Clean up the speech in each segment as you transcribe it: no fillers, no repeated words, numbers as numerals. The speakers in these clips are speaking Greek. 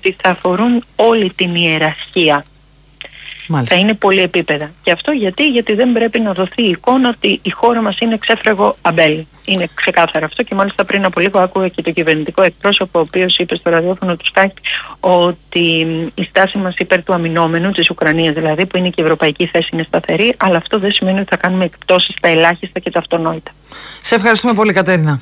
ότι θα αφορούν όλη την ιεραρχία. Μάλιστα. Θα είναι πολυεπίπεδα. Και αυτό γιατί δεν πρέπει να δοθεί η εικόνα ότι η χώρα μας είναι ξέφραγο αμπέλι. Είναι ξεκάθαρο αυτό και μάλιστα πριν από λίγο άκουγα και το κυβερνητικό εκπρόσωπο, ο οποίος είπε στο ραδιόφωνο του Sky ότι η στάση μας υπέρ του αμυνόμενου, της Ουκρανίας δηλαδή, που είναι και η ευρωπαϊκή θέση, είναι σταθερή, αλλά αυτό δεν σημαίνει ότι θα κάνουμε εκπτώσεις στα ελάχιστα και τα αυτονόητα. Σε ευχαριστούμε πολύ, Κατέρινα.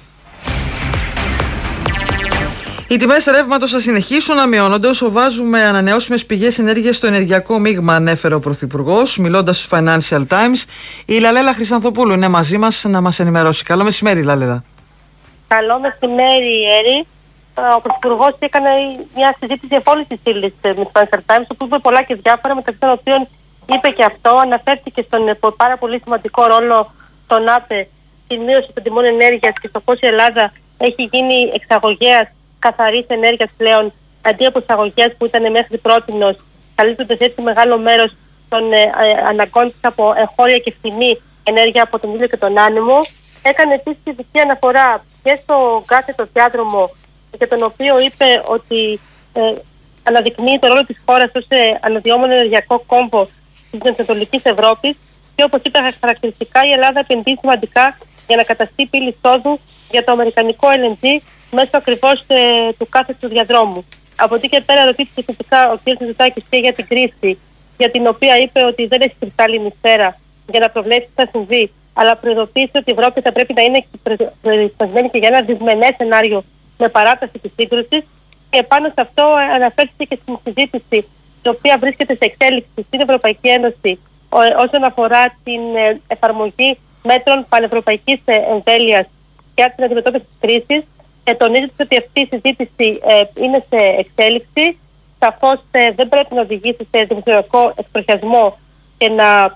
Οι τιμές ρεύματος θα συνεχίσουν να μειώνονται όσο βάζουμε ανανεώσιμες πηγές ενέργειας στο ενεργειακό μείγμα, ανέφερε ο Πρωθυπουργός, μιλώντας στους Financial Times. Η Λαλέλα Χρυσανθοπούλου είναι μαζί μας να μας ενημερώσει. Καλό μεσημέρι, Λαλέλα. Καλό μεσημέρι, Έρη. Ο Πρωθυπουργός έκανε μια συζήτηση από όλες τις ύλες με τους Financial Times, όπου είπε πολλά και διάφορα, μεταξύ των οποίων είπε και αυτό, αναφέρθηκε στον πάρα πολύ σημαντικό ρόλο των ΑΠΕ στην μείωση των τιμών ενέργειας και στο πώς η Ελλάδα έχει γίνει εξαγωγέας καθαρής ενέργειας πλέον, αντί από εισαγωγές που ήταν μέχρι πρότινος, καλύπτοντας έτσι μεγάλο μέρος των αναγκών της από εγχώρια και φθηνή ενέργεια από τον ήλιο και τον άνεμο. Έκανε επίσης ειδική αναφορά και στο κάθετο διάδρομο, για τον οποίο είπε ότι αναδεικνύει το ρόλο της χώρας ως αναδυόμενο ενεργειακό κόμβο της Ανατολικής Ευρώπης και, όπως είπε χαρακτηριστικά, η Ελλάδα επενδύει σημαντικά για να καταστεί πύλη εισόδου για το αμερικανικό LNG μέσω ακριβώς του κάθετου διαδρόμου. Από εκεί και πέρα ρωτήθηκε φυσικά ο κ. Μητσοτάκης και για την κρίση, για την οποία είπε ότι δεν έχει κρυστάλλινη σφαίρα για να προβλέψει τι θα συμβεί, αλλά προειδοποίησε ότι η Ευρώπη θα πρέπει να είναι προετοιμασμένη και για ένα δυσμενές σενάριο με παράταση της σύγκρουσης. Και πάνω σε αυτό αναφέρθηκε και στην συζήτηση, η οποία βρίσκεται σε εξέλιξη στην Ευρωπαϊκή Ένωση όσον αφορά την εφαρμογή μέτρων πανευρωπαϊκής εμβέλειας για την αντιμετώπιση της κρίσης. Τονίζεται ότι αυτή η συζήτηση είναι σε εξέλιξη. Σαφώς δεν πρέπει να οδηγήσει σε δημοσιονομικό εκτροχιασμό και να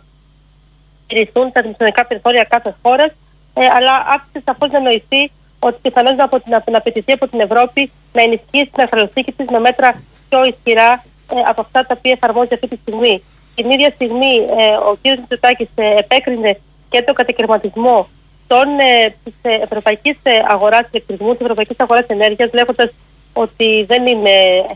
τηρηθούν τα δημοσιονομικά περιθώρια κάθε χώρας, αλλά άφησε σαφώς να νοηθεί ότι πιθανώς να απαιτηθεί από την Ευρώπη να ενισχύσει την ασφαλιστική της με μέτρα πιο ισχυρά από αυτά τα οποία εφαρμόζει αυτή τη στιγμή. Την ίδια στιγμή ο κ. Μητσοτάκης επέκρινε και τον κατακαιρματισμό της ευρωπαϊκής αγοράς ηλεκτρισμού, της ευρωπαϊκής αγοράς ενέργειας, λέγοντας ότι δεν είναι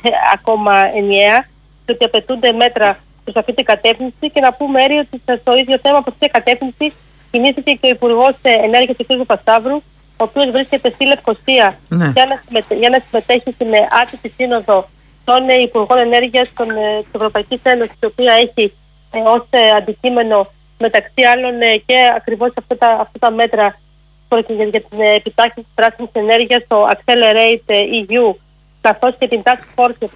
ακόμα ενιαία και ότι απαιτούνται μέτρα προς αυτή την κατεύθυνση. Και να πούμε, Έρη, ότι στο ίδιο θέμα, προς αυτή την κατεύθυνση, κινήθηκε και ο Υπουργός Ενέργειας, ο κ. Παπασταύρου, ο οποίος βρίσκεται στη Λευκοσία για να συμμετέχει στην άτυπη σύνοδο των Υπουργών Ενέργειας της Ευρωπαϊκής Ένωσης, η οποία έχει ως αντικείμενο μεταξύ άλλων και ακριβώς αυτά τα μέτρα για την επιτάχυνση της πράσινης ενέργειας, το Accelerate EU, καθώς και την Task Force, η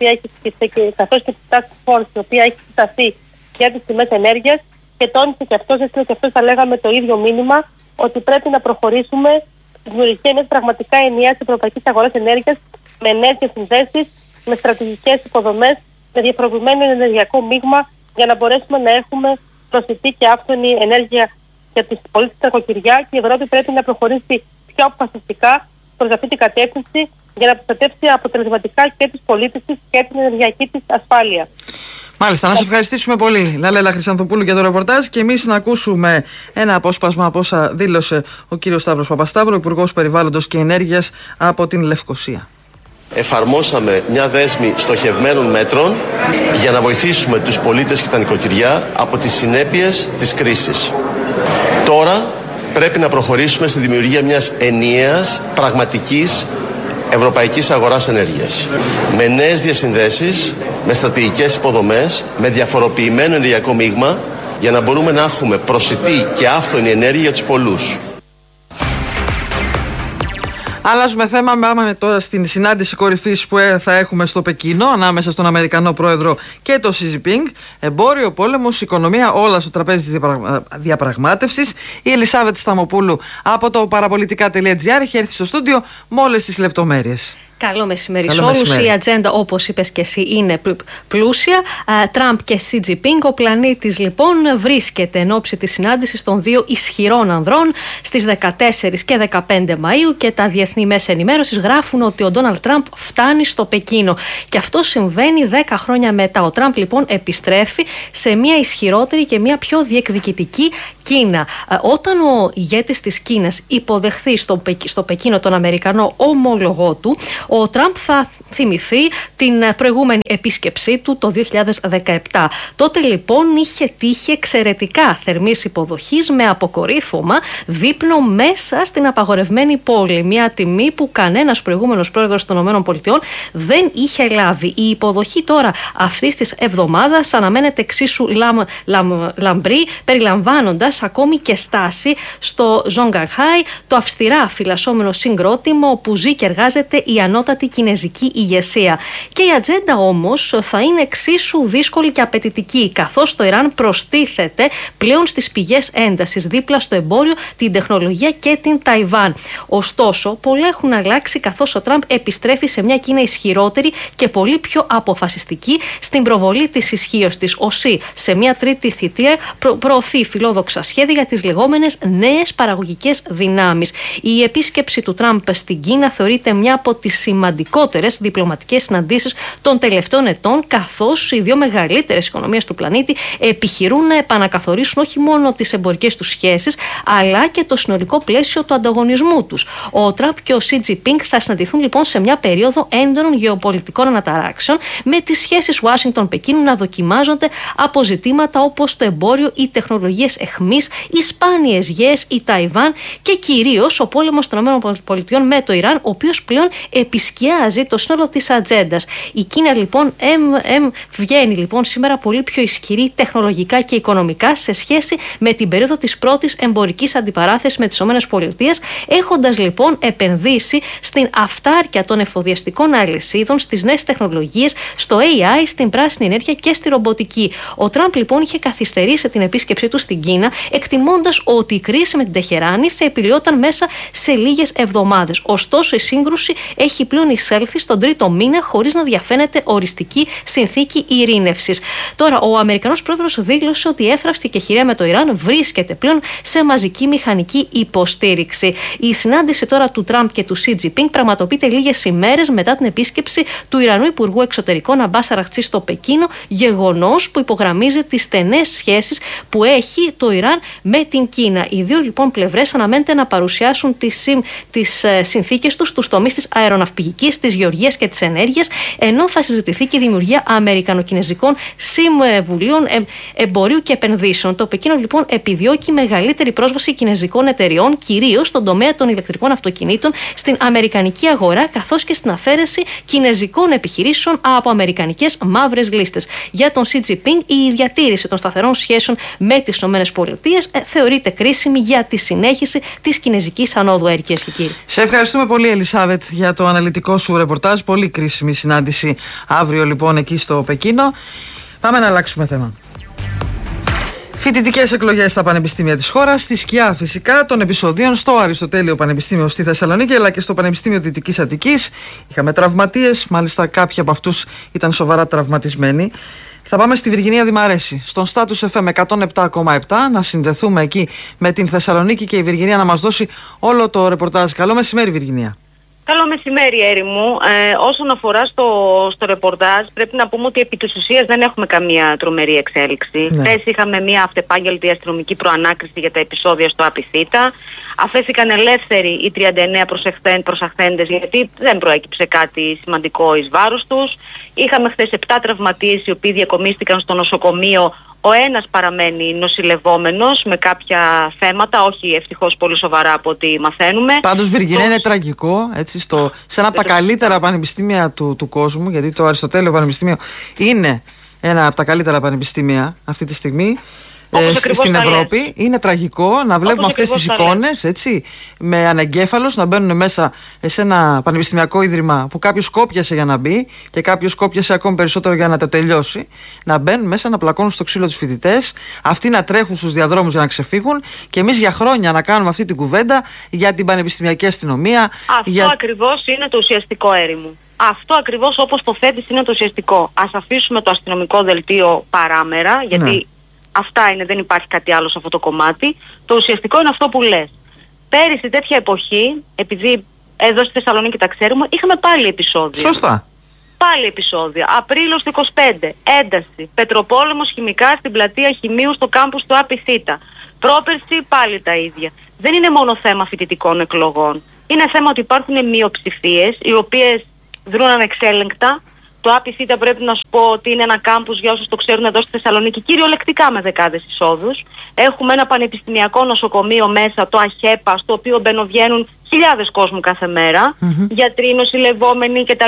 οποία έχει συσταθεί για τις τιμές ενέργειας, και τόνισε και αυτός, και αυτός θα λέγαμε το ίδιο μήνυμα, ότι πρέπει να προχωρήσουμε στη δημιουργία μιας πραγματικά ενιαίας ευρωπαϊκής αγοράς ενέργειας, με νέες διασυνδέσεις, με στρατηγικές υποδομές, με διαφοροποιημένο ενεργειακό μείγμα, για να μπορέσουμε να έχουμε προσιτή και άφθονη ενέργεια για τις πολίτες στα νοικοκυριά, και η Ευρώπη πρέπει να προχωρήσει πιο αποφασιστικά προς αυτή την κατεύθυνση για να προστατεύσει αποτελεσματικά και τους πολίτες της και την ενεργειακή της ασφάλεια. Μάλιστα, να σε ευχαριστήσουμε πολύ, Λαλέλα Χρυσανθοπούλου, για το ρεπορτάζ, και εμείς να ακούσουμε ένα απόσπασμα από όσα δήλωσε ο κύριος Σταύρος Παπασταύρου, Υπουργός Περιβάλλοντος και Ενέργειας από την Λευκοσία. Εφαρμόσαμε μια δέσμη στοχευμένων μέτρων για να βοηθήσουμε τους πολίτες και τα νοικοκυριά από τις συνέπειες της κρίσης. Τώρα πρέπει να προχωρήσουμε στη δημιουργία μιας ενιαίας, πραγματικής ευρωπαϊκής αγοράς ενέργειας. Με νέες διασυνδέσεις, με στρατηγικές υποδομές, με διαφοροποιημένο ενεργειακό μείγμα, για να μπορούμε να έχουμε προσιτή και άφθονη ενέργεια για τους πολλούς. Αλλάζουμε θέμα, πάμε τώρα στην συνάντηση κορυφής που θα έχουμε στο Πεκίνο ανάμεσα στον Αμερικανό Πρόεδρο και τον Xi Jinping. Εμπόριο, πόλεμος, οικονομία, όλα στο τραπέζι της διαπραγμάτευσης. Η Ελισάβετ Σταμοπούλου από το παραπολιτικά.gr έχει έρθει στο στούντιο με όλες τις λεπτομέρειες. Καλό μεσημέρι σε όλους. Η ατζέντα, όπως είπες και εσύ, είναι πλούσια. Τραμπ και Xi Jinping. Ο πλανήτης λοιπόν βρίσκεται εν ώψη της συνάντησης των δύο ισχυρών ανδρών στις 14 και 15 Μαΐου, και τα διεθνή διεθνή μέσα ενημέρωσης γράφουν ότι ο Ντόναλντ Τραμπ φτάνει στο Πεκίνο. Και αυτό συμβαίνει 10 χρόνια μετά. Ο Τραμπ λοιπόν επιστρέφει σε μια ισχυρότερη και μια πιο διεκδικητική Κίνα. Όταν ο ηγέτης της Κίνας υποδεχθεί στο Πεκίνο τον Αμερικανό ομόλογό του, ο Τραμπ θα θυμηθεί την προηγούμενη επίσκεψή του το 2017. Τότε λοιπόν είχε τύχει εξαιρετικά θερμής υποδοχής με αποκορύφωμα δείπνο μέσα στην απαγορευμένη πόλη. Μια τιμή που κανένας προηγούμενος πρόεδρος των ΗΠΑ δεν είχε λάβει. Η υποδοχή τώρα αυτής της εβδομάδας αναμένεται εξίσου λαμπρή, περιλαμβάνοντας ακόμη και στάση στο Ζονγκανχάι, το αυστηρά φυλασσόμενο συγκρότημα όπου ζει και εργάζεται η ανώτατη κινεζική ηγεσία. Και η ατζέντα όμως θα είναι εξίσου δύσκολη και απαιτητική, καθώς το Ιράν προστίθεται πλέον στις πηγές έντασης δίπλα στο εμπόριο, την τεχνολογία και την Ταϊβάν. Ωστόσο, πολλά έχουν αλλάξει καθώς ο Τραμπ επιστρέφει σε μια Κίνα ισχυρότερη και πολύ πιο αποφασιστική στην προβολή της ισχύως της. Ο Σι σε μια τρίτη θητεία προωθεί φιλόδοξα σχέδια για τις λεγόμενες νέες παραγωγικές δυνάμεις. Η επίσκεψη του Τραμπ στην Κίνα θεωρείται μια από τις σημαντικότερες διπλωματικές συναντήσεις των τελευταίων ετών, καθώς οι δύο μεγαλύτερες οικονομίες του πλανήτη επιχειρούν να επανακαθορίσουν όχι μόνο τις εμπορικές τους σχέσεις, αλλά και το συνολικό πλαίσιο του ανταγωνισμού τους. Ο Τραμπ και ο Σι Τζινπίνγκ θα συναντηθούν λοιπόν σε μια περίοδο έντονων γεωπολιτικών αναταράξεων, με τις σχέσεις Ουάσιγκτον-Πεκίνου να δοκιμάζονται από ζητήματα όπως το εμπόριο, οι τεχνολογίες εχμής, οι σπάνιες γέες, η Ταϊβάν και κυρίως ο πόλεμος των ΗΠΑ με το Ιράν, ο οποίος πλέον επισκιάζει το σύνολο της ατζέντας. Η Κίνα λοιπόν βγαίνει λοιπόν σήμερα πολύ πιο ισχυρή τεχνολογικά και οικονομικά σε σχέση με την περίοδο της πρώτης εμπορικής αντιπαράθεσης με τις ΗΠΑ, έχοντας λοιπόν επενδύσει στην αυτάρκεια των εφοδιαστικών αλυσίδων, στις νέες τεχνολογίες, στο AI, στην πράσινη ενέργεια και στη ρομποτική. Ο Τραμπ λοιπόν είχε καθυστερήσει την επίσκεψή του στην Κίνα, εκτιμώντας ότι η κρίση με την Τεχεράνη θα επιλυόταν μέσα σε λίγες εβδομάδες. Ωστόσο, η σύγκρουση έχει πλέον εισέλθει στον τρίτο μήνα χωρίς να διαφαίνεται οριστική συνθήκη ειρήνευσης. Τώρα, ο Αμερικανός πρόεδρος δήλωσε ότι η εύθραυστη κεχηρία με το Ιράν βρίσκεται πλέον σε μαζική μηχανική υποστήριξη. Η συνάντηση τώρα του Τραμπ και του Σι Τζινπίνγκ πραγματοποιείται λίγες ημέρες μετά την επίσκεψη του Ιρανού Υπουργού Εξωτερικών Αμπάς Αραχτσί στο Πεκίνο, γεγονός που υπογραμμίζει τις στενές σχέσεις που έχει το Ιράν με την Κίνα. Οι δύο λοιπόν πλευρές αναμένεται να παρουσιάσουν τις συνθήκες τους στους τομείς της αεροναυπηγικής, της γεωργίας και της ενέργειας, ενώ θα συζητηθεί και η δημιουργία αμερικανοκινεζικών συμβουλίων εμπορίου και επενδύσεων. Το Πεκίνο λοιπόν επιδιώκει μεγαλύτερη πρόσβαση κινεζικών εταιριών, κυρίως στον τομέα των ηλεκτρικών αυτοκινήτων, στην αμερικανική αγορά, καθώς και στην αφαίρεση κινεζικών επιχειρήσεων από αμερικανικές μαύρες λίστες. Για τον Σι Τζινπίνγκ, η διατήρηση των σταθερών σχέσεων με τις ΗΠΑ θεωρείται κρίσιμη για τη συνέχιση της κινεζικής ανόδου, κυρίες και κύριοι. Σε ευχαριστούμε πολύ, Ελισάβετ, για το αναλυτικό σου ρεπορτάζ. Πολύ κρίσιμη συνάντηση αύριο λοιπόν εκεί στο Πεκίνο. Πάμε να αλλάξουμε θέμα. Φοιτητικές εκλογές στα πανεπιστήμια της χώρας, στη σκιά φυσικά των επεισοδίων στο Αριστοτέλειο Πανεπιστήμιο στη Θεσσαλονίκη αλλά και στο Πανεπιστήμιο Δυτικής Αττικής. Είχαμε τραυματίες, μάλιστα κάποιοι από αυτούς ήταν σοβαρά τραυματισμένοι. Θα πάμε στη Βυργινία Δημαρέση, στον Status FM 107,7, να συνδεθούμε εκεί με την Θεσσαλονίκη και η Βυργινία να μας δώσει όλο το ρεπορτάζ. Καλό μεσημέρι, Βυργινία. Καλό μεσημέρι, Έρη μου. Όσον αφορά στο ρεπορτάζ, πρέπει να πούμε ότι επί της ουσίας δεν έχουμε καμία τρομερή εξέλιξη. Χθες είχαμε μια αυτεπάγγελτη αστυνομική προανάκριση για τα επεισόδια στο Απιθύτα. Αφέθηκαν ελεύθεροι οι 39 προσαχθέντες, γιατί δεν προέκυψε κάτι σημαντικό εις βάρος τους. Είχαμε χθες 7 τραυματίες οι οποίοι διακομίστηκαν στο νοσοκομείο. Ο ένας παραμένει νοσηλευόμενος με κάποια θέματα, όχι ευτυχώς πολύ σοβαρά από ό,τι μαθαίνουμε. Πάντως, Βυργινία, είναι τραγικό, έτσι, σε ένα από τα καλύτερα πανεπιστήμια του κόσμου, γιατί το Αριστοτέλειο Πανεπιστήμιο είναι ένα από τα καλύτερα πανεπιστήμια αυτή τη στιγμή. Στην Ευρώπη. Είναι τραγικό να βλέπουμε αυτές τις εικόνες, έτσι, με ανεγκέφαλους να μπαίνουν μέσα σε ένα πανεπιστημιακό ίδρυμα που κάποιος κόπιασε για να μπει και κάποιος κόπιασε ακόμη περισσότερο για να το τελειώσει. Να μπαίνουν μέσα, να πλακώνουν στο ξύλο τους φοιτητές, αυτοί να τρέχουν στους διαδρόμους για να ξεφύγουν και εμείς για χρόνια να κάνουμε αυτή την κουβέντα για την πανεπιστημιακή αστυνομία. Αυτό ακριβώς είναι το ουσιαστικό, Έρη μου. Αυτό ακριβώς όπως το θέτεις είναι το ουσιαστικό. Ας αφήσουμε το αστυνομικό δελτίο παράμερα, γιατί αυτά είναι, δεν υπάρχει κάτι άλλο σε αυτό το κομμάτι. Το ουσιαστικό είναι αυτό που λες. Πέρυσι τέτοια εποχή, επειδή εδώ στη Θεσσαλονίκη τα ξέρουμε, είχαμε πάλι επεισόδια. Σωστά. Πάλι επεισόδια. Απρίλος του 25, ένταση. Πετροπόλεμος χημικά στην πλατεία Χημείου στο κάμπους του ΑΠΙΘ. Πρόπερση πάλι τα ίδια. Δεν είναι μόνο θέμα φοιτητικών εκλογών. Είναι θέμα ότι υπάρχουν μειοψηφίες οι οποίες δρούν ανεξέλεγκτα. Το ΑΠΙΘ πρέπει να σου πω ότι είναι ένα κάμπους, για όσους το ξέρουν, εδώ στη Θεσσαλονίκη, κυριολεκτικά με δεκάδες εισόδους. Έχουμε ένα πανεπιστημιακό νοσοκομείο μέσα, το ΑΧΕΠΑ, στο οποίο μπαινοβγαίνουν χιλιάδες κόσμου κάθε μέρα, γιατροί, νοσηλευόμενοι κτλ.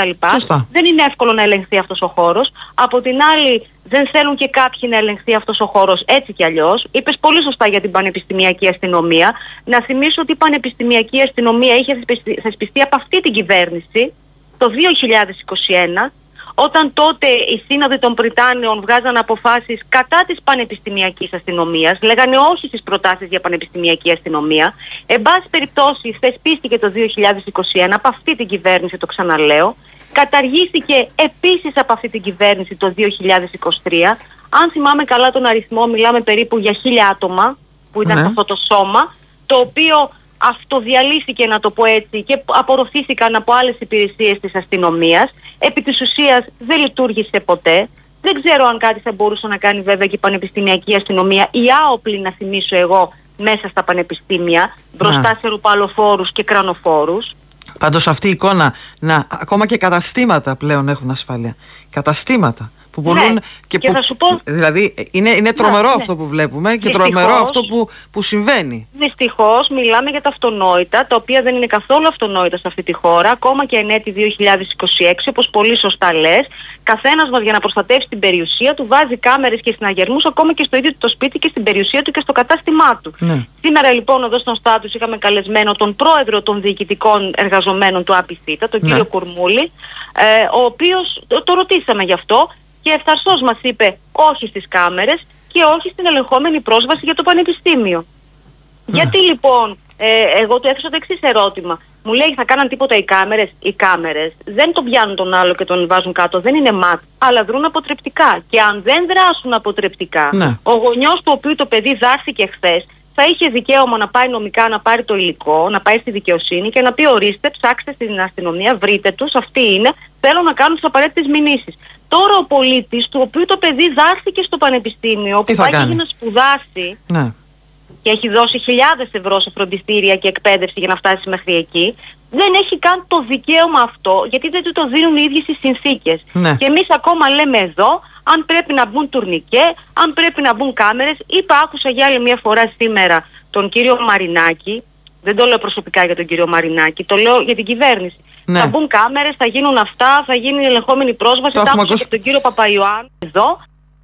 Δεν είναι εύκολο να ελεγχθεί αυτός ο χώρος. Από την άλλη, δεν θέλουν και κάποιοι να ελεγχθεί αυτός ο χώρος έτσι κι αλλιώς. Είπες πολύ σωστά για την πανεπιστημιακή αστυνομία. Να θυμίσω ότι η πανεπιστημιακή αστυνομία είχε θεσπιστεί από αυτή την κυβέρνηση το 2021, όταν τότε οι σύνοδοι των Πριτάνεων βγάζαν αποφάσεις κατά της πανεπιστημιακής αστυνομίας, λέγανε όχι στις προτάσεις για πανεπιστημιακή αστυνομία. Εν πάση περιπτώσει, θεσπίστηκε το 2021 από αυτή την κυβέρνηση, το ξαναλέω. Καταργήθηκε επίσης από αυτή την κυβέρνηση το 2023. Αν θυμάμαι καλά τον αριθμό, μιλάμε περίπου για 1.000 άτομα που ήταν σε αυτό το σώμα, το οποίο αυτοδιαλύθηκε, να το πω έτσι, και απορροφήθηκαν από άλλες υπηρεσίες της αστυνομίας. Επί της ουσίας δεν λειτουργήσε ποτέ. Δεν ξέρω αν κάτι θα μπορούσε να κάνει βέβαια και η πανεπιστημιακή αστυνομία, η άοπλη, να θυμίσω εγώ, μέσα στα πανεπιστήμια, μπροστά σε ρουπαλοφόρους και κρανοφόρους. Πάντως αυτή η εικόνα, ακόμα και καταστήματα πλέον έχουν ασφάλεια. Καταστήματα που πουλούν και θα σου πω, δηλαδή είναι τρομερό αυτό που βλέπουμε και τρομερό αυτό που συμβαίνει. Δυστυχώς μιλάμε για τα αυτονόητα, τα οποία δεν είναι καθόλου αυτονόητα σε αυτή τη χώρα, ακόμα και εν έτη 2026, όπως πολύ σωστά λες. Καθένας μας, για να προστατεύσει την περιουσία του, βάζει κάμερες και συναγερμούς ακόμα και στο ίδιο του το σπίτι και στην περιουσία του και στο κατάστημά του. Σήμερα λοιπόν εδώ στον Στάτους είχαμε καλεσμένο τον πρόεδρο των διοικητικών εργαζομένων του ΑΠΙΘ, τον κύριο Κουρμούλη, ο οποίος το ρωτήσαμε γι' αυτό. Και ευθαρσώς μας είπε όχι στις κάμερες και όχι στην ελεγχόμενη πρόσβαση για το πανεπιστήμιο. Γιατί λοιπόν, εγώ του έθεσα το εξής ερώτημα. Μου λέει, θα κάναν τίποτα οι κάμερες? Οι κάμερες δεν τον πιάνουν τον άλλο και τον βάζουν κάτω, δεν είναι ματ, αλλά δρούν αποτρεπτικά. Και αν δεν δράσουν αποτρεπτικά, ο γονιός του οποίου το παιδί δάχθηκε χθες, θα είχε δικαίωμα να πάει νομικά, να πάρει το υλικό, να πάει στη δικαιοσύνη και να πει, ορίστε, ψάξτε στην αστυνομία, βρείτε τους, αυτοί είναι, θέλω να κάνουν τις απαραίτητες μηνύσεις. Τώρα ο πολίτης, του οποίου το παιδί δάχθηκε στο πανεπιστήμιο, που πάει να σπουδάσει και έχει δώσει χιλιάδες ευρώ σε φροντιστήρια και εκπαίδευση για να φτάσει μέχρι εκεί, δεν έχει καν το δικαίωμα αυτό, γιατί δεν του το δίνουν οι ίδιες οι συνθήκες. Και εμείς ακόμα λέμε εδώ, αν πρέπει να μπουν τουρνικέ, αν πρέπει να μπουν κάμερες. Άκουσα για άλλη μια φορά σήμερα τον κύριο Μαρινάκη, δεν το λέω προσωπικά για τον κύριο Μαρινάκη, το λέω για την κυβέρνηση. Θα μπουν κάμερες, θα γίνουν αυτά, θα γίνει η ελεγχόμενη πρόσβαση. Τα άκουσα και τον κύριο Παπαϊωάννου εδώ.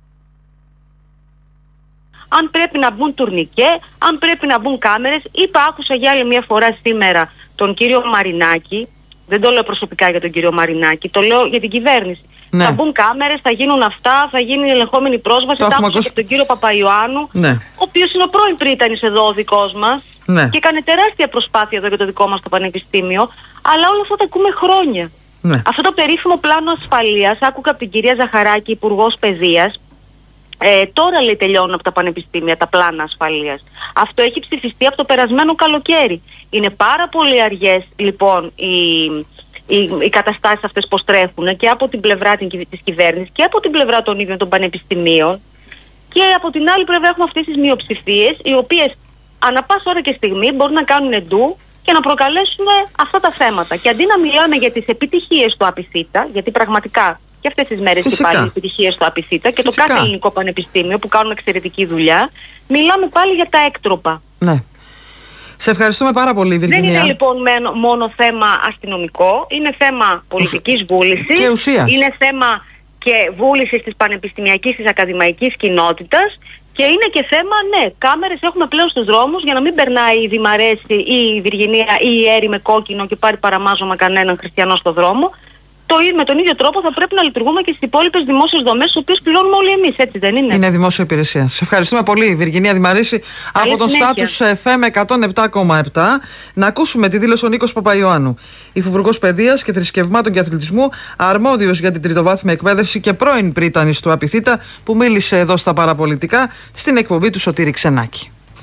Αν πρέπει να μπουν τουρνικέ, αν πρέπει να μπουν κάμερες. Άκουσα για άλλη μια φορά σήμερα τον κύριο Μαρινάκη, δεν το λέω προσωπικά για τον κύριο Μαρινάκη, το λέω για την κυβέρνηση. Θα μπουν κάμερες, θα γίνουν αυτά, θα γίνει η ελεγχόμενη πρόσβαση. Τα άκουσα και τον κύριο Παπαϊωάννου, ο οποίος είναι ο πρώην πρίτανης εδώ ο δικός μας. Και έκανε τεράστια προσπάθεια εδώ για το δικό μας το πανεπιστήμιο, αλλά όλα αυτά τα ακούμε χρόνια. Αυτό το περίφημο πλάνο ασφαλείας, άκουγα από την κυρία Ζαχαράκη, Υπουργός Παιδείας, τώρα λέει τελειώνουν από τα πανεπιστήμια τα πλάνα ασφαλείας. Αυτό έχει ψηφιστεί από το περασμένο καλοκαίρι. Είναι πάρα πολύ αργές λοιπόν οι καταστάσεις αυτές πως τρέχουν και από την πλευρά της κυβέρνησης και από την πλευρά των ίδιων των πανεπιστημίων, και από την άλλη πλευρά έχουμε αυτές τις μειοψηφίες, οι οποίες ανά πάσα ώρα και στιγμή μπορούν να κάνουν ντου και να προκαλέσουν αυτά τα θέματα. Και αντί να μιλάμε για τις επιτυχίες του ΑΠΙΘ, γιατί πραγματικά και αυτές τις μέρες υπάρχουν επιτυχίες του ΑΠΙΘ και το κάθε ελληνικό πανεπιστήμιο που κάνουν εξαιρετική δουλειά, μιλάμε πάλι για τα έκτροπα. Σε ευχαριστούμε πάρα πολύ, Βιργινία. Δεν είναι λοιπόν μόνο θέμα αστυνομικό, είναι θέμα πολιτικής βούλησης, και ουσίας. Είναι θέμα και βούλησης της πανεπιστημιακής, της ακαδημαϊκής κοινότητας, και είναι και θέμα, κάμερες έχουμε πλέον στους δρόμους για να μην περνάει η Δημαρέση ή η Βιργινία ή η Έρη με κόκκινο και πάρει παραμάζωμα κανέναν χριστιανό στο δρόμο. Με τον ίδιο τρόπο θα πρέπει να λειτουργούμε και στις υπόλοιπες δημόσιες δομές, τις οποίες πληρώνουμε όλοι εμείς, έτσι δεν είναι? Είναι δημόσια υπηρεσία. Σε ευχαριστούμε πολύ, Βιργινία Δημαρέση, από τον Στάτους FM 107,7. Να ακούσουμε τη δήλωση ο Νίκος Παπαϊωάννου, υφυπουργός Παιδείας και Θρησκευμάτων και Αθλητισμού, αρμόδιος για την τριτοβάθμια εκπαίδευση και πρώην πρίτανης του ΑΠΙΘ, που μίλησε εδώ στα παραπολιτικά στην εκπομπή του Σωτήρη Ξενάκη.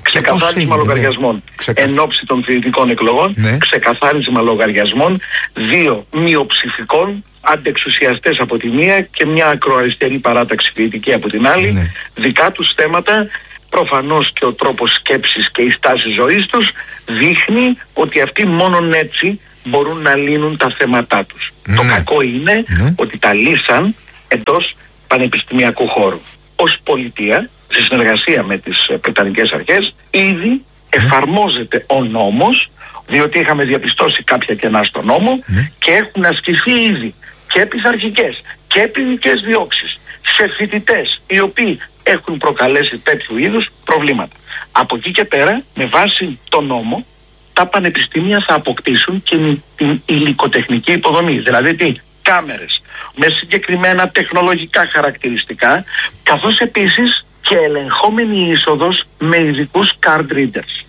Ξεκαθάρισμα λογαριασμών εν ώψη των θητικών εκλογών. Ναι. Ξεκαθάρισμα λογαριασμών 2 μειοψηφικών, αντεξουσιαστές από τη μία και μια ακροαριστερή παράταξη ποιητική από την άλλη. Ναι. Δικά τους θέματα. Προφανώς και ο τρόπος σκέψης και η στάση ζωής τους δείχνει ότι αυτοί μόνον έτσι μπορούν να λύνουν τα θέματά τους. Το κακό είναι ότι τα λύσαν εντός πανεπιστημιακού χώρου. Ως πολιτεία, σε συνεργασία με τις βρετανικές αρχές, ήδη εφαρμόζεται ο νόμος, διότι είχαμε διαπιστώσει κάποια κενά στο νόμο και έχουν ασκηθεί ήδη και πειθαρχικές και ποινικές διώξεις σε φοιτητές οι οποίοι έχουν προκαλέσει τέτοιου είδους προβλήματα. Από εκεί και πέρα, με βάση το νόμο, τα πανεπιστήμια θα αποκτήσουν και την υλικοτεχνική υποδομή. Δηλαδή τι? Κάμερες με συγκεκριμένα τεχνολογικά χαρακτηριστικά, καθώς επίσης και ελεγχόμενη είσοδος με ειδικούς card readers.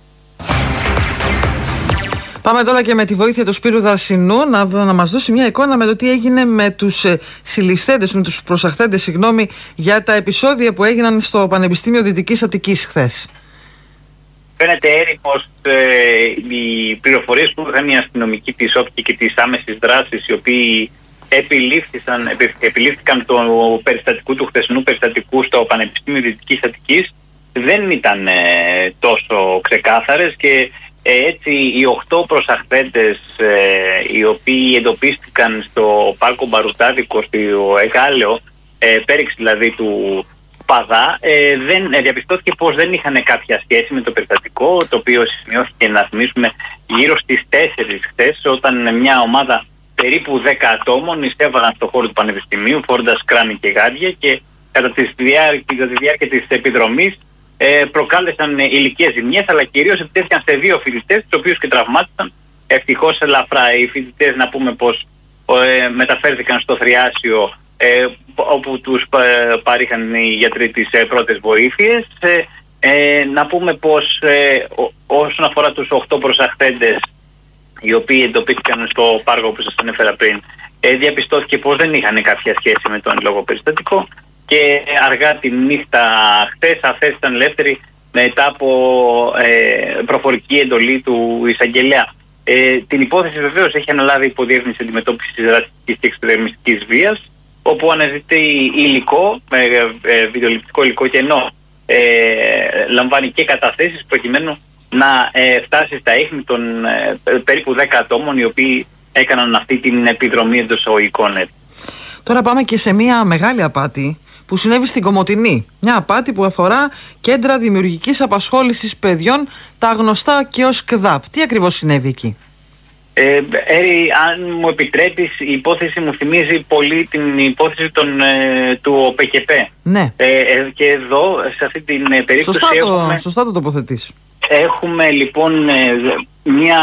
Πάμε τώρα και με τη βοήθεια του Σπύρου Δαρσινού να μας δώσει μια εικόνα με το τι έγινε με τους συλληφθέντες, με τους προσαχθέντες, για τα επεισόδια που έγιναν στο Πανεπιστήμιο Δυτικής Αττικής χθες. Φαίνεται πως οι πληροφορίες που είχαν οι αστυνομικοί της ΟΠΚΙ και της άμεσης δράσης, οι οποίοι επιλήφθηκαν του χθεσινού περιστατικού στο Πανεπιστήμιο Δυτικής Αττικής, δεν ήταν τόσο ξεκάθαρες και έτσι οι 8 προσαχθέντες οι οποίοι εντοπίστηκαν στο πάρκο Μπαρουτάδικο, στο Εγάλεο, πέριξη δηλαδή του Παδά, διαπιστώθηκε πως δεν είχαν κάποια σχέση με το περιστατικό, το οποίο σημειώθηκε, να θυμίσουμε, γύρω στις 4 χθες, όταν μια ομάδα περίπου 10 ατόμων εισέβαλαν στο χώρο του Πανεπιστημίου φορώντας κράνη και γάντια και κατά τη διάρκεια της επιδρομής προκάλεσαν υλικές ζημιές, αλλά κυρίως επιτέθηκαν σε 2 φοιτητές, τους οποίους και τραυμάτισαν ευτυχώς ελαφρά. Οι φοιτητές, να πούμε πως μεταφέρθηκαν στο Θριάσιο, όπου τους παρήχαν οι γιατροί τις πρώτες βοήθειες. Να πούμε πως όσον αφορά τους 8 προσαχθέντες, οι οποίοι εντοπίστηκαν στο πάργο που σας ανέφερα πριν, διαπιστώθηκε πως δεν είχαν κάποια σχέση με τον λόγο περιστατικό και αργά τη νύχτα χθες αφέθησαν ελεύθεροι μετά από προφορική εντολή του εισαγγελέα. Την υπόθεση βεβαίως έχει αναλάβει η Υποδιεύθυνση Αντιμετώπισης Ρατσιστικής και Εξτρεμιστικής Βίας, όπου αναζητεί υλικό, βιντεοληπτικό υλικό, και ενώ λαμβάνει και καταθέσεις προκειμένου να φτάσει στα ίχνη των περίπου 10 ατόμων οι οποίοι έκαναν αυτή την επιδρομή εντός εισαγωγικών. Τώρα πάμε και σε μια μεγάλη απάτη που συνέβη στην Κομοτηνή. Μια απάτη που αφορά κέντρα δημιουργικής απασχόλησης παιδιών, τα γνωστά και ως ΚΔΑΠ. Τι ακριβώς συνέβη εκεί? Έρη, αν μου επιτρέπεις, η υπόθεση μου θυμίζει πολύ την υπόθεση του ΟΠΚΠ. Ναι. Και εδώ, σε αυτή την περίπτωση σωστά το τοποθετείς. Έχουμε λοιπόν μια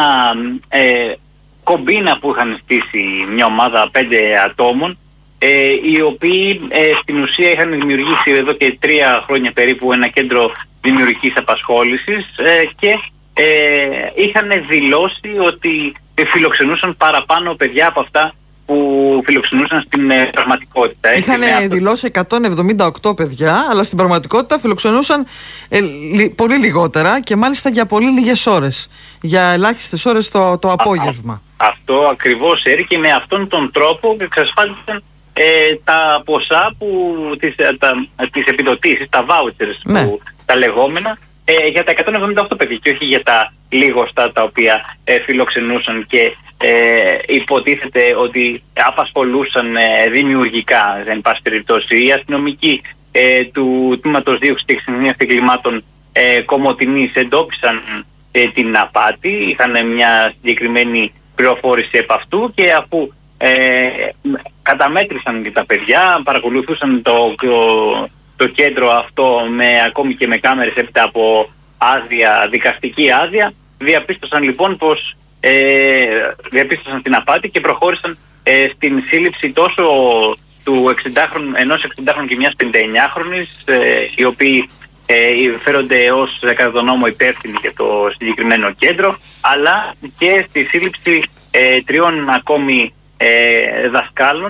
κομπίνα που είχαν στήσει μια ομάδα 5 ατόμων, οι οποίοι στην ουσία είχαν δημιουργήσει εδώ και 3 χρόνια περίπου ένα κέντρο δημιουργικής απασχόλησης και είχαν δηλώσει ότι φιλοξενούσαν παραπάνω παιδιά από αυτά που φιλοξενούσαν στην πραγματικότητα. Είχαν δηλώσει 178 παιδιά, αλλά στην πραγματικότητα φιλοξενούσαν πολύ λιγότερα και μάλιστα για πολύ λίγες ώρες, για ελάχιστες ώρες το απόγευμα. Αυτό ακριβώς, και με αυτόν τον τρόπο εξασφάλισαν τα ποσά τις επιδοτήσεις, τα vouchers, ναι, που τα λεγόμενα, για τα 178 παιδιά και όχι για τα λίγοστα τα οποία φιλοξενούσαν και υποτίθεται ότι απασχολούσαν δημιουργικά, δεν πάση περιπτώσει. Οι αστυνομικοί του Τμήματος Δίωξης και Εξυγχρονισμού Εγκλημάτων Κομοτηνής εντόπισαν την απάτη, είχαν μια συγκεκριμένη πληροφόρηση επ' αυτού και αφού καταμέτρησαν και τα παιδιά, παρακολουθούσαν το κέντρο αυτό ακόμη και με κάμερες έπειτα από δικαστική άδεια, διαπίστωσαν λοιπόν πως διαπίστωσαν την απάτη και προχώρησαν στην σύλληψη τόσο ενός 60χρονου και μιας 59χρονης, οι οποίοι φέρονται ως κατά τον νόμο υπεύθυνοι για το συγκεκριμένο κέντρο, αλλά και στη σύλληψη 3 ακόμη δασκάλων,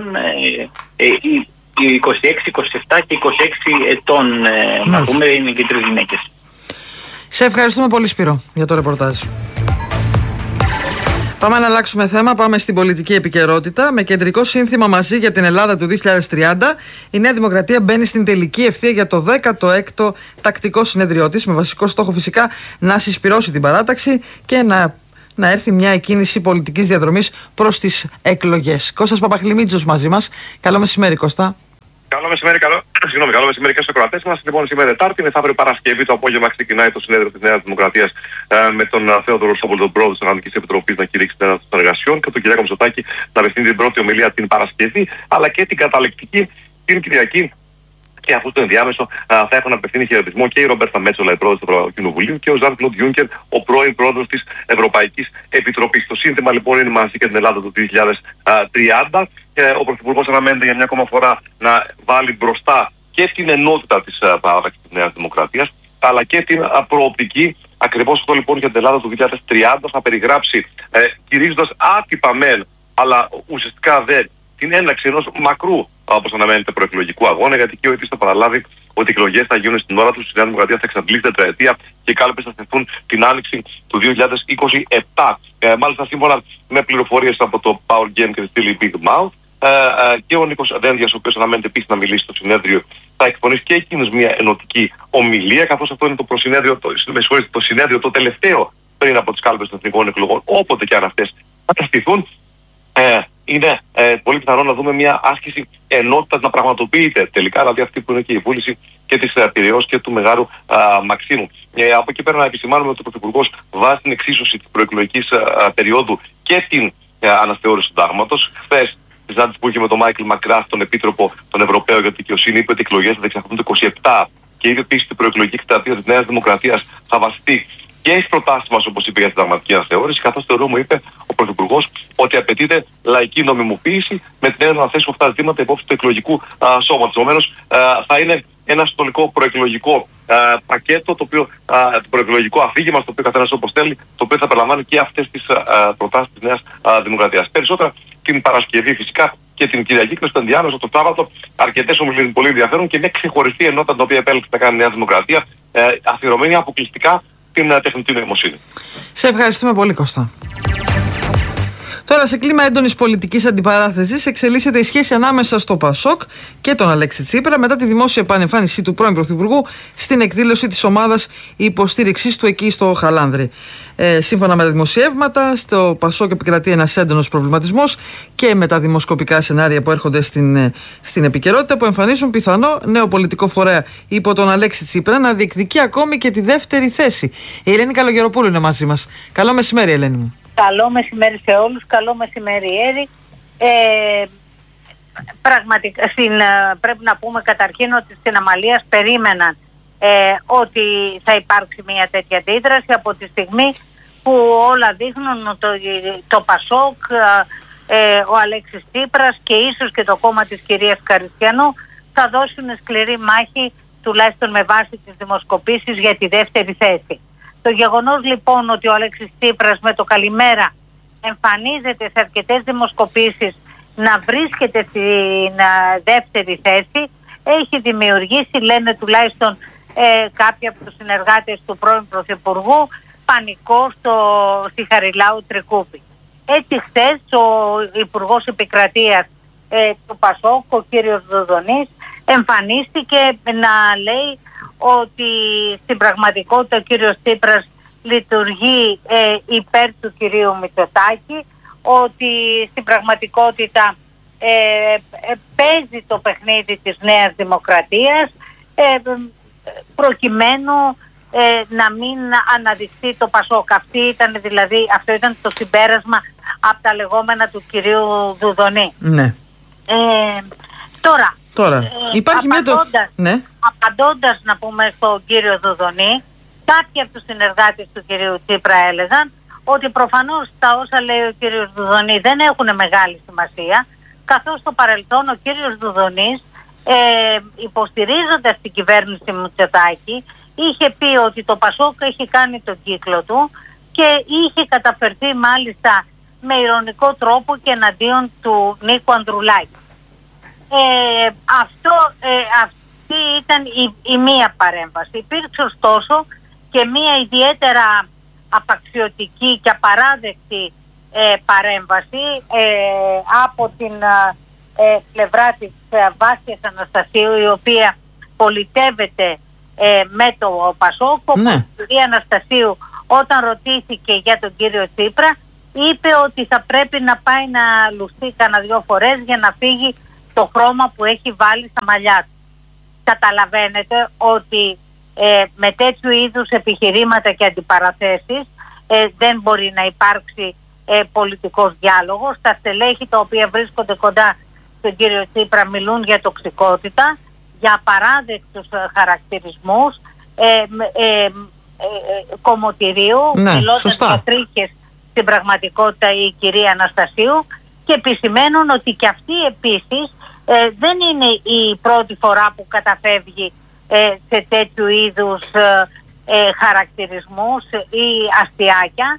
26, 27 και 26 ετών, να πούμε, είναι και 3 γυναίκες. Σε ευχαριστούμε πολύ, Σπύρο, για το ρεπορτάζ. Πάμε να αλλάξουμε θέμα, πάμε στην πολιτική επικαιρότητα. Με κεντρικό σύνθημα «Μαζί για την Ελλάδα του 2030», η Νέα Δημοκρατία μπαίνει στην τελική ευθεία για το 16ο τακτικό συνέδριό της, με βασικό στόχο φυσικά να συσπυρώσει την παράταξη και να έρθει μια εκκίνηση πολιτικής διαδρομής προς τις εκλογές. Κώστας Παπαχλημίτζος μαζί μας. Καλό μεσημέρι, Κώστα. Καλό μεσημέρι, καλό μεσημέρι και στους ακροατές μας. Λοιπόν, σήμερα Τετάρτη, μεθαύριο Παρασκευή το απόγευμα ξεκινάει το συνέδριο της Νέας Δημοκρατίας με τον Θέοδωρο Ρωσόπουλο, τον πρόεδρο της Οργανωτικής Επιτροπής, να κηρύξει την έναρξη των εργασιών και τον Κυριάκο Μητσοτάκη να απευθύνει την πρώτη ομιλία την Παρασκευή, αλλά και την καταληκτική την Κυριακή. Και αυτό το ενδιάμεσο θα έχουν απευθύνει χαιρετισμό και η Ρομπέρτα Μέτσολα, η πρόεδρος του Ευρωκοινοβουλίου, και ο Ζαν Κλοντ Γιούνκερ, ο πρώην πρόεδρος της Ευρωπαϊκής Επιτροπής. Το σύνθημα λοιπόν είναι «Μαζί και την Ελλάδα του 2030». Ο Πρωθυπουργός αναμένεται για μια ακόμα φορά να βάλει μπροστά και την ενότητα της παράταξης της Νέας Δημοκρατίας, αλλά και την προοπτική. Ακριβώς αυτό λοιπόν για την Ελλάδα του 2030 θα περιγράψει, κηρύσσοντας άτυπα μεν, αλλά ουσιαστικά δεν, την έναρξη ενός μακρού, όπως αναμένεται, προεκλογικού αγώνα, γιατί και ο ίδιος θα παραλάβει ότι οι εκλογές θα γίνουν στην ώρα τους, η Νέα Δημοκρατία θα εξαντλήσει τετραετία και οι κάλπες θα στεθούν την άνοιξη του 2027. Μάλιστα, σύμφωνα με πληροφορίες από το Power Game και τη στήλη Big Mouth, και ο Νίκος Δένδιας, ο οποίος αναμένεται επίσης να μιλήσει στο συνέδριο, θα εκφωνήσει και εκείνος μια ενωτική ομιλία, καθώς αυτό είναι το συνέδριο το τελευταίο πριν από τις κάλπες των εθνικών εκλογών, όποτε και αν αυτές θα στηθούν. Είναι πολύ πιθανό να δούμε μια άσκηση ενότητας να πραγματοποιείται τελικά, δηλαδή αυτή που είναι και η βούληση και της Πειραιώς και του Μεγάρου Μαξίμου. Από εκεί πέρα να επισημάνουμε ότι ο Πρωθυπουργός βάζει την εξίσωση της προεκλογικής περίοδου και την αναθεώρηση του συντάγματος. Χθες, τη συνάντηση που είχε με τον Μάικλ Μακράθ, τον Επίτροπο των Ευρωπαίων για τη Δικαιοσύνη, είπε ότι οι εκλογές θα διεξαχθούν το 27 και είπε επίσης ότι η προεκλογική εκστρατεία της Νέας Δημοκρατίας θα βασιστεί και στις προτάσεις μας, όπως είπε, για την συνταγματική αναθεώρηση, καθώς θεωρούμε, είπε ο Πρωθυπουργός, ότι απαιτείται λαϊκή νομιμοποίηση με την έννοια να θέσουμε αυτά τα ζητήματα υπόψη του εκλογικού σώματος. Επομένως, θα είναι ένα συνολικό προεκλογικό πακέτο, το προεκλογικό αφήγημα, στο οποίο καθένας όπως θέλει, το οποίο θα περιλαμβάνει και αυτές τις προτάσεις της Νέας Δημοκρατίας. Περισσότερα την Παρασκευή φυσικά και την Κυριακή και στο ενδιάμεσο το Σάββατο αρκετές ομιλίες πολύ ενδιαφέρον και μια ξεχωριστή ενότητα την οποία επέλεξε να κάνει η Νέα Δημοκρατία, αφιερωμένη αποκλειστικά την τεχνητή νοημοσύνη. Σε ευχαριστούμε πολύ, Κώστα. Τώρα, σε κλίμα έντονης πολιτικής αντιπαράθεσης, εξελίσσεται η σχέση ανάμεσα στο ΠΑΣΟΚ και τον Αλέξη Τσίπρα μετά τη δημόσια επανεμφάνισή του πρώην Πρωθυπουργού στην εκδήλωση της ομάδας υποστήριξής του εκεί στο Χαλάνδρη. Σύμφωνα με τα δημοσιεύματα, στο ΠΑΣΟΚ επικρατεί ένας έντονος προβληματισμός και με τα δημοσκοπικά σενάρια που έρχονται στην επικαιρότητα, που εμφανίζουν πιθανό νέο πολιτικό φορέα υπό τον Αλέξη Τσίπρα να διεκδικεί ακόμη και τη δεύτερη θέση. Η Ελένη Καλογεροπούλου είναι μαζί μας. Καλό μεσημέρι, Ελένη μου. Καλό μεσημέρι σε όλους, καλό μεσημέρι, Έρη. Πραγματικά, πρέπει να πούμε καταρχήν ότι στην Αμαλίας περίμεναν ότι θα υπάρξει μια τέτοια αντίδραση από τη στιγμή που όλα δείχνουν ότι το ΠΑΣΟΚ, ο Αλέξης Τσίπρας και ίσως και το κόμμα της κυρίας Καριστιανού θα δώσουν σκληρή μάχη, τουλάχιστον με βάση τις δημοσκοπήσεις, για τη δεύτερη θέση. Το γεγονός λοιπόν ότι ο Αλέξης Τσίπρας με το καλημέρα εμφανίζεται σε αρκετές δημοσκοπήσεις να βρίσκεται στην δεύτερη θέση έχει δημιουργήσει, λένε τουλάχιστον κάποιοι από τους συνεργάτες του πρώην Πρωθυπουργού, πανικό στη Χαριλάου Τρικούπη. Έτσι χθες ο Υπουργός Επικρατείας του ΠΑΣΟΚ, ο κύριος Δουδονής, εμφανίστηκε να λέει ότι στην πραγματικότητα ο κύριος Τσίπρας λειτουργεί υπέρ του κυρίου Μητσοτάκη, ότι στην πραγματικότητα παίζει το παιχνίδι της Νέας Δημοκρατίας προκειμένου να μην αναδειχθεί το ΠΑΣΟΚ. Αυτό ήταν το συμπέρασμα από τα λεγόμενα του κυρίου Δουδονή. Ναι. Τώρα υπάρχει απαντώντας να πούμε στον κύριο Δουδονή, κάποιοι από τους συνεργάτες του κυρίου Τσίπρα έλεγαν ότι προφανώς τα όσα λέει ο κύριος Δουδονή δεν έχουν μεγάλη σημασία, καθώς στο παρελθόν ο κύριος Δουδονής υποστηρίζοντας την κυβέρνηση Μητσοτάκη είχε πει ότι το ΠΑΣΟΚ έχει κάνει τον κύκλο του και είχε καταφερθεί μάλιστα με ειρωνικό τρόπο και εναντίον του Νίκου Ανδρουλάκη. Αυτή ήταν η μία παρέμβαση. Υπήρξε ωστόσο και μία ιδιαίτερα απαξιωτική και απαράδεκτη παρέμβαση από την πλευρά της Βάσιας Αναστασίου, η οποία πολιτεύεται με το Πασόκ. Ναι. Η κυρία Αναστασίου, όταν ρωτήθηκε για τον κύριο Τσίπρα, είπε ότι θα πρέπει να πάει να λουστεί κανένα 2 φορές για να φύγει το χρώμα που έχει βάλει στα μαλλιά του. Καταλαβαίνετε ότι με τέτοιου είδους επιχειρήματα και αντιπαραθέσεις δεν μπορεί να υπάρξει πολιτικός διάλογος. Τα στελέχη τα οποία βρίσκονται κοντά στον κύριο Τσίπρα μιλούν για τοξικότητα, για απαράδεκτους χαρακτηρισμούς κομμωτηρίου, μιλώντας για τρίχες στην πραγματικότητα η κυρία Αναστασίου, και επισημαίνουν ότι και αυτή επίσης δεν είναι η πρώτη φορά που καταφεύγει σε τέτοιου είδους χαρακτηρισμούς ή αστιάκια.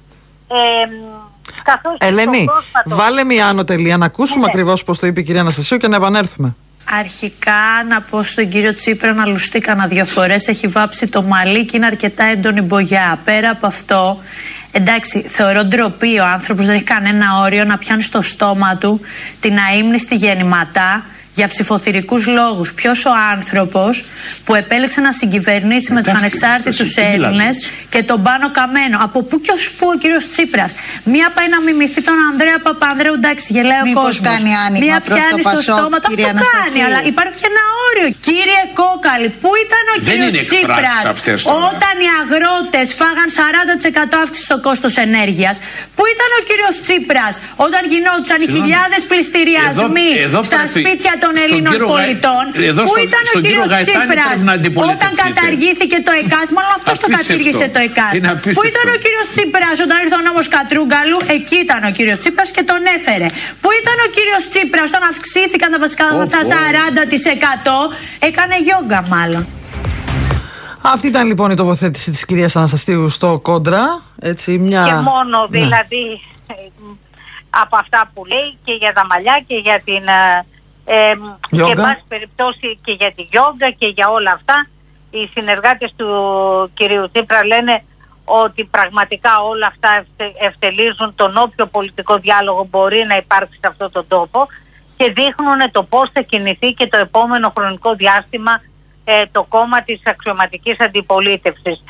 Ελένη, βάλε μια άνω τελεία να ακούσουμε ακριβώς πώς το είπε η κυρία Αναστασίου και να επανέλθουμε. Αρχικά να πω στον κύριο Τσίπρα να λουστεί κανένα 2 φορές. Έχει βάψει το μαλλί και είναι αρκετά έντονη μπογιά. Πέρα από αυτό, εντάξει, θεωρώ ντροπή ο άνθρωπος, δεν έχει κανένα όριο να πιάνει στο στόμα του την αείμνηστη γεννηματά για ψηφοθυρικούς λόγους. Ποιος ο άνθρωπος που επέλεξε να συγκυβερνήσει με τους ανεξάρτητους Έλληνες και τον Πάνο Καμένο? Από πού και ως πού ο κύριος Τσίπρας? Μία πάει να μιμηθεί τον Ανδρέα Παπανδρέου, εντάξει, γελάει ο κόσμος. Μία πιάνει στο στόμα του, αυτό κάνει, αλλά υπάρχει ένα όριο. Κύριε Κόκαλη, πού ήταν ο κύριος Τσίπρας όταν οι αγρότες φάγαν 40% αύξηση στο κόστος ενέργειας? Πού ήταν ο κύριος Τσίπρας όταν γινόντουσαν οι χιλιάδες πληστηριασμοί στα σπίτια των Ελλήνων πολιτών? Πού ήταν ο κύριος Τσίπρας όταν καταργήθηκε το ΕΚΑΣ? Μάλλον αυτός το κατήργησε το ΕΚΑΣ. Πού ήταν ο κύριος Τσίπρας όταν ήρθε ο νόμος Κατρούγκαλου? Εκεί ήταν ο κύριος Τσίπρας και τον έφερε. Πού ήταν ο κύριος Τσίπρας όταν αυξήθηκαν τα βασικά αγαθά 40%? Έκανε γιόγκα μάλλον. Αυτή ήταν λοιπόν η τοποθέτηση της κυρίας Αναστασίου στο Κόντρα. Έτσι, μια... Και μόνο δηλαδή από αυτά που λέει και για τα μαλλιά και για την... και εν πάση περιπτώσει και για τη γιόγκα και για όλα αυτά, οι συνεργάτες του κυρίου Τσίπρα λένε ότι πραγματικά όλα αυτά ευτελίζουν τον όποιο πολιτικό διάλογο μπορεί να υπάρξει σε αυτόν τον τόπο και δείχνουν το πώς θα κινηθεί και το επόμενο χρονικό διάστημα το κόμμα της αξιωματικής αντιπολίτευσης.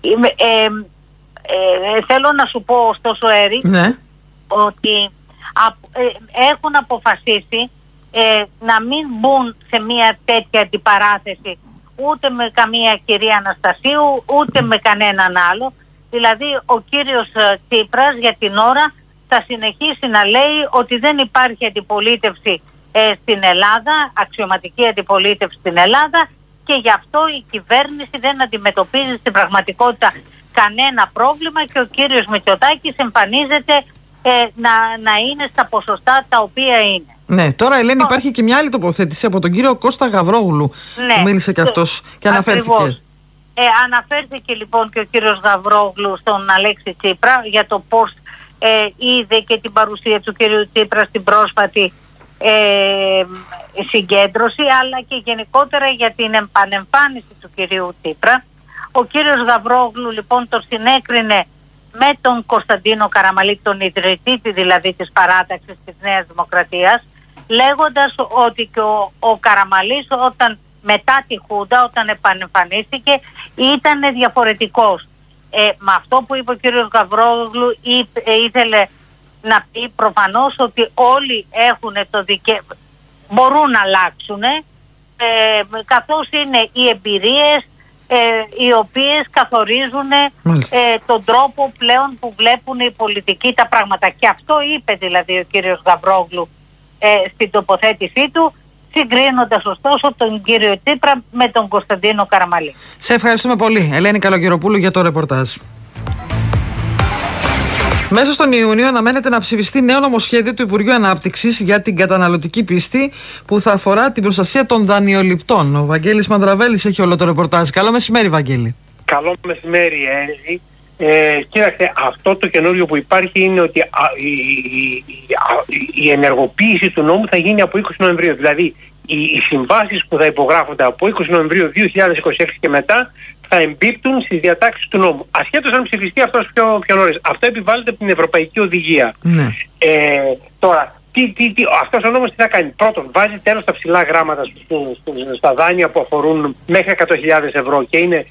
Θέλω να σου πω ωστόσο, Έρη, ότι έχουν αποφασίσει να μην μπουν σε μια τέτοια αντιπαράθεση ούτε με καμία κυρία Αναστασίου ούτε με κανέναν άλλο. Δηλαδή ο κύριος Τσίπρας για την ώρα θα συνεχίσει να λέει ότι δεν υπάρχει αντιπολίτευση στην Ελλάδα, αξιωματική αντιπολίτευση στην Ελλάδα, και γι' αυτό η κυβέρνηση δεν αντιμετωπίζει στην πραγματικότητα κανένα πρόβλημα και ο κύριος Μητσοτάκης εμφανίζεται να είναι στα ποσοστά τα οποία είναι. Ναι, τώρα Ελένη υπάρχει και μια άλλη τοποθέτηση από τον κύριο Κώστα Γαβρόγλου, που μίλησε και αυτός και αναφέρθηκε. Αναφέρθηκε λοιπόν και ο κύριος Γαβρόγλου στον Αλέξη Τσίπρα για το πώς είδε και την παρουσία του κύριου Τσίπρα στην πρόσφατη συγκέντρωση, αλλά και γενικότερα για την επανεμφάνιση του κυρίου Τσίπρα. Ο κύριος Γαβρόγλου λοιπόν το συνέκρινε με τον Κωνσταντίνο Καραμαλή, τον ιδρυτή δηλαδή της παράταξης της Νέας Δημοκρατίας, λέγοντας ότι και ο Καραμαλής όταν μετά τη Χούντα, όταν επανεμφανίστηκε, ήταν διαφορετικός. Με αυτό που είπε ο κύριος Γαβρόγλου ήθελε να πει προφανώς ότι όλοι έχουν το μπορούν να αλλάξουν, καθώς είναι οι εμπειρίες οι οποίες καθορίζουν τον τρόπο πλέον που βλέπουν οι πολιτικοί τα πράγματα. Και αυτό είπε δηλαδή ο κύριος Γαβρόγλου στην τοποθέτησή του, συγκρίνοντας ωστόσο τον κύριο Τσίπρα με τον Κωνσταντίνο Καραμαλή. Σε ευχαριστούμε πολύ, Ελένη Καλογεροπούλου, για το ρεπορτάζ. Μέσα στον Ιούνιο αναμένεται να ψηφιστεί νέο νομοσχέδιο του Υπουργείου Ανάπτυξης για την καταναλωτική πίστη που θα αφορά την προστασία των δανειοληπτών. Ο Βαγγέλης Μανδραβέλης έχει όλο το ρεπορτάζ. Καλό μεσημέρι, Βαγγέλη. Καλό μεσημέρι, Έλλη. Κοίταξε, αυτό το καινούριο που υπάρχει είναι ότι η ενεργοποίηση του νόμου θα γίνει από 20 Νοεμβρίου. Δηλαδή, οι συμβάσεις που θα υπογράφονται από 20 Νοεμβρίου 2026 και μετά θα εμπίπτουν στις διατάξεις του νόμου. Ασχέτως αν ψηφιστεί αυτός πιο νωρίς. Αυτό επιβάλλεται από την Ευρωπαϊκή Οδηγία. Ναι. Τώρα, αυτός ο νόμος τι θα κάνει? Πρώτον, βάζει τέλος στα ψηλά γράμματα στα δάνεια που αφορούν μέχρι 100.000 ευρώ και είναι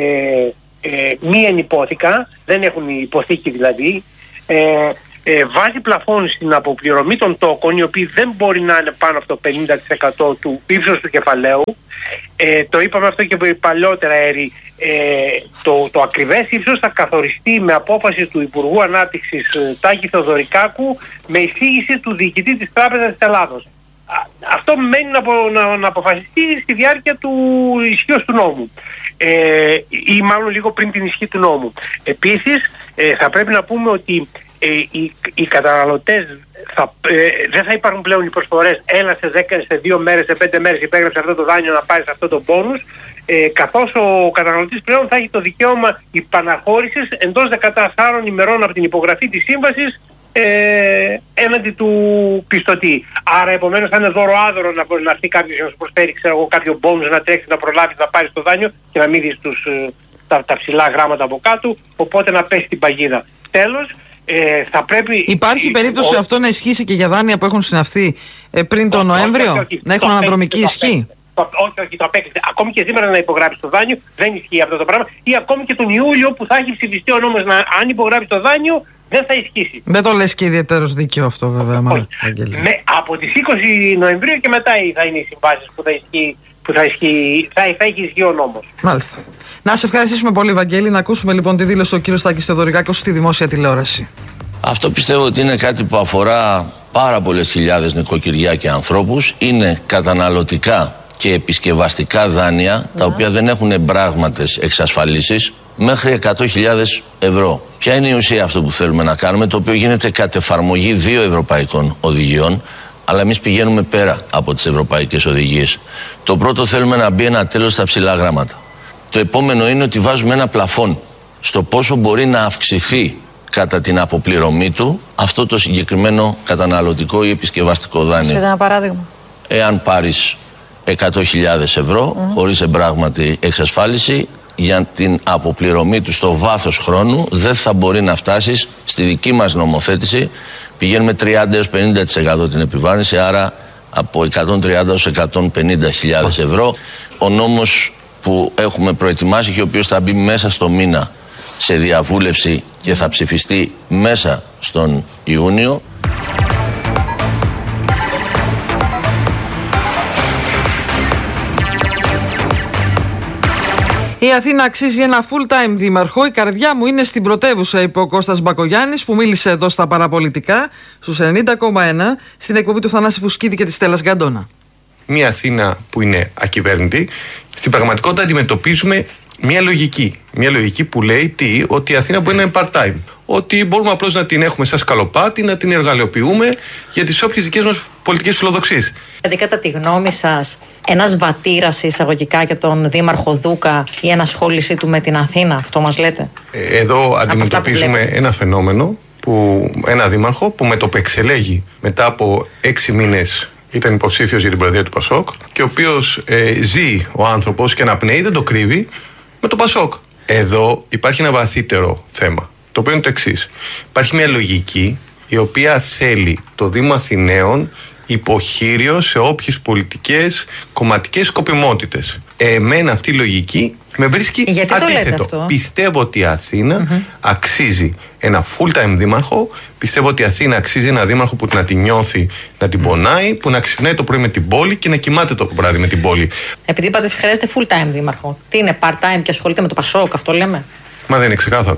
μη ενυπόθηκα, δεν έχουν υποθήκη δηλαδή. Βάζει πλαφόν στην αποπληρωμή των τόκων, οι οποίοι δεν μπορεί να είναι πάνω από το 50% του ύψους του κεφαλαίου. Το είπαμε αυτό και παλιότερα, Έρη. Το ακριβές ύψος θα καθοριστεί με απόφαση του Υπουργού Ανάπτυξης Τάκη Θεοδωρικάκου με εισήγηση του διοικητή της Τράπεζας της Ελλάδος. Αυτό μένει να αποφασιστεί στη διάρκεια του ισχύως του νόμου ή μάλλον λίγο πριν την ισχύ του νόμου. Επίσης θα πρέπει να πούμε ότι οι καταναλωτές δεν θα υπάρχουν πλέον οι προσφορές έλα σε 2 μέρες, σε 5 μέρες υπέγραψε αυτό το δάνειο να πάρεις αυτό το μπόνους, καθώς ο καταναλωτής πλέον θα έχει το δικαίωμα υπαναχώρησης εντός 14 ημερών από την υπογραφή της σύμβασης έναντι του πιστωτή. Άρα επομένως θα είναι δώρο-άδωρο να έρθει κάποιος να σου προσφέρει κάποιο μπόνους, να τρέξει να προλάβεις να πάρεις το δάνειο και να μην δεις τα ψηλά γράμματα από κάτω, οπότε να πέσει την παγίδα. Τέλος, θα πρέπει... Υπάρχει περίπτωση αυτό να ισχύσει και για δάνεια που έχουν συναυθεί πριν τον Νοέμβριο, να έχουν αναδρομική ισχύ? Όχι, το απέκλεισε. Ακόμη και σήμερα να υπογράψει το δάνειο δεν ισχύει αυτό το πράγμα, ή ακόμη και τον Ιούλιο που θα έχει ψηφιστεί ο νόμος αν υπογράψει το δάνειο δεν θα ισχύσει. Δεν το λες και ιδιαίτερος δίκαιο αυτό βέβαια, μάλλον. Από τις 20 Νοεμβρίου και μετά θα είναι οι συμβάσεις που θα έχει ισχύει ο νόμος. Μάλιστα. Να σε ευχαριστήσουμε πολύ, Βαγγέλη. Να ακούσουμε λοιπόν τη δήλωση του κ. Τάκη Θεοδωρικάκου στη δημόσια τηλεόραση. Αυτό πιστεύω ότι είναι κάτι που αφορά πάρα πολλές χιλιάδες νοικοκυριά και ανθρώπους. Είναι καταναλωτικά και επισκευαστικά δάνεια, τα οποία δεν έχουν πράγματες εξασφαλίσεις, μέχρι 100.000 ευρώ. Ποια είναι η ουσία αυτό που θέλουμε να κάνουμε, το οποίο γίνεται κατ' εφαρμογή 2 ευρωπαϊκών οδηγιών, αλλά εμείς πηγαίνουμε πέρα από τις ευρωπαϊκές οδηγίες. Το πρώτο, θέλουμε να μπει ένα τέλος στα ψηλά γράμματα. Το επόμενο είναι ότι βάζουμε ένα πλαφόν στο πόσο μπορεί να αυξηθεί κατά την αποπληρωμή του αυτό το συγκεκριμένο καταναλωτικό ή επισκευαστικό δάνειο. Ένα παράδειγμα. Εάν πάρεις 100.000 ευρώ χωρίς εμπράγματη εξασφάλιση, για την αποπληρωμή του στο βάθος χρόνου δεν θα μπορεί να φτάσεις στη δική μας νομοθέτηση. Πηγαίνουμε 30-50% την επιβάρυνση, άρα από 130-150.000 ευρώ. Ο νόμος που έχουμε προετοιμάσει και ο οποίος θα μπει μέσα στο μήνα σε διαβούλευση και θα ψηφιστεί μέσα στον Ιούνιο. Η Αθήνα αξίζει ένα full-time δήμαρχο. Η καρδιά μου είναι στην πρωτεύουσα, είπε ο Κώστας Μπακογιάννης, που μίλησε εδώ στα παραπολιτικά στους 90,1 στην εκπομπή του Θανάση Φουσκίδη και της Στέλλας Γκαντώνα. Μια Αθήνα που είναι ακυβέρνητη, στην πραγματικότητα αντιμετωπίζουμε μια λογική. Μια λογική που λέει ότι η Αθήνα μπορεί να είναι part-time. Ότι μπορούμε απλώς να την έχουμε σαν σκαλοπάτι, να την εργαλειοποιούμε για τις όποιες δικές μας πολιτικές φιλοδοξίες. Δηλαδή, κατά τη γνώμη σας, ένας βατήρας εισαγωγικά για τον Δήμαρχο Δούκα ή ενασχόλησή του με την Αθήνα, αυτό μας λέτε? Εδώ αντιμετωπίζουμε ένα φαινόμενο, ένα δήμαρχο που με το που εξελέγει μετά από 6 μήνες ήταν υποψήφιος για την προεδρία του Πασόκ και ο οποίος ζει ο άνθρωπος και αναπνέει, δεν το κρύβει, με το Πασόκ. Εδώ υπάρχει ένα βαθύτερο θέμα, το οποίο είναι το εξής. Υπάρχει μια λογική η οποία θέλει το Δήμο Αθηναίων υποχείριο σε όποιες πολιτικές, κομματικές σκοπιμότητες. Εμένα αυτή η λογική με βρίσκει αντίθετο. Πιστεύω ότι η Αθήνα αξίζει ένα full-time δήμαρχο. Πιστεύω ότι η Αθήνα αξίζει ένα δήμαρχο που να την νιώθει, να την πονάει, που να ξυπνάει το πρωί με την πόλη και να κοιμάται το βράδυ με την πόλη. Επειδή είπατε ότι χρειάζεται full-time δήμαρχο, τι είναι, part-time και ασχολείται με το Πασόκ, αυτό λέμε? Μα δεν είναι ξεκάθαρο.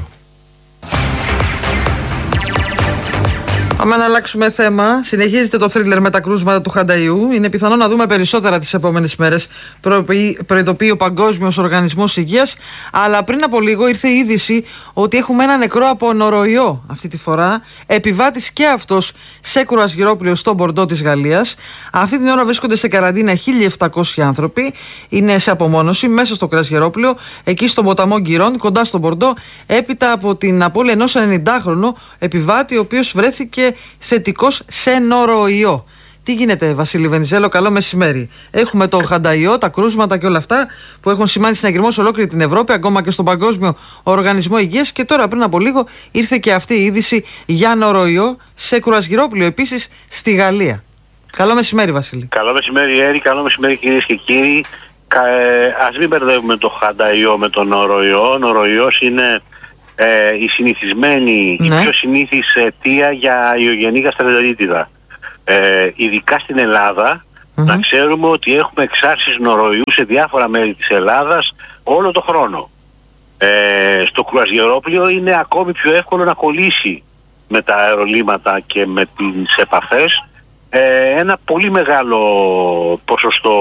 Πάμε να αλλάξουμε θέμα. Συνεχίζεται το θρίλερ με τα κρούσματα του Χανταϊού. Είναι πιθανό να δούμε περισσότερα τις επόμενες μέρες, προειδοποιεί ο Παγκόσμιος Οργανισμός Υγείας. Αλλά πριν από λίγο ήρθε η είδηση ότι έχουμε ένα νεκρό από νοροϊό αυτή τη φορά. Επιβάτης και αυτός σε κουρασγερόπλαιο στο Μπορντό της Γαλλίας. Αυτή την ώρα βρίσκονται σε καραντίνα 1.700 άνθρωποι. Είναι σε απομόνωση μέσα στο κουρασγερόπλαιο, εκεί στον ποταμό Γκυρών, κοντά στο Μπορντό, έπειτα από την απώλεια ενός 90χρονου επιβάτη, ο οποίος βρέθηκε θετικός σε νοροϊό. Τι γίνεται, Βασίλη Βενιζέλο, καλό μεσημέρι. Έχουμε το Χανταϊό, τα κρούσματα και όλα αυτά που έχουν σημάνει συναγερμό σε ολόκληρη την Ευρώπη, ακόμα και στον Παγκόσμιο Οργανισμό Υγείας. Και τώρα, πριν από λίγο, ήρθε και αυτή η είδηση για νοροϊό σε κρουαζιερόπλοιο επίσης στη Γαλλία. Καλό μεσημέρι, Βασίλη. Καλό μεσημέρι, Έρη. Καλό μεσημέρι, κυρίες και κύριοι. Ας μην μπερδεύουμε το Χανταϊό με τον νοροϊό. Ο νοροϊός είναι η συνηθισμένη, η πιο συνήθις αιτία για ιογενή γαστρεντερίτιδα. Ειδικά στην Ελλάδα, να ξέρουμε ότι έχουμε εξάρσεις νοροϊού σε διάφορα μέρη της Ελλάδας όλο το χρόνο. Στο κρουαζιερόπλοιο είναι ακόμη πιο εύκολο να κολλήσει με τα αερολύματα και με τις επαφές ένα πολύ μεγάλο ποσοστό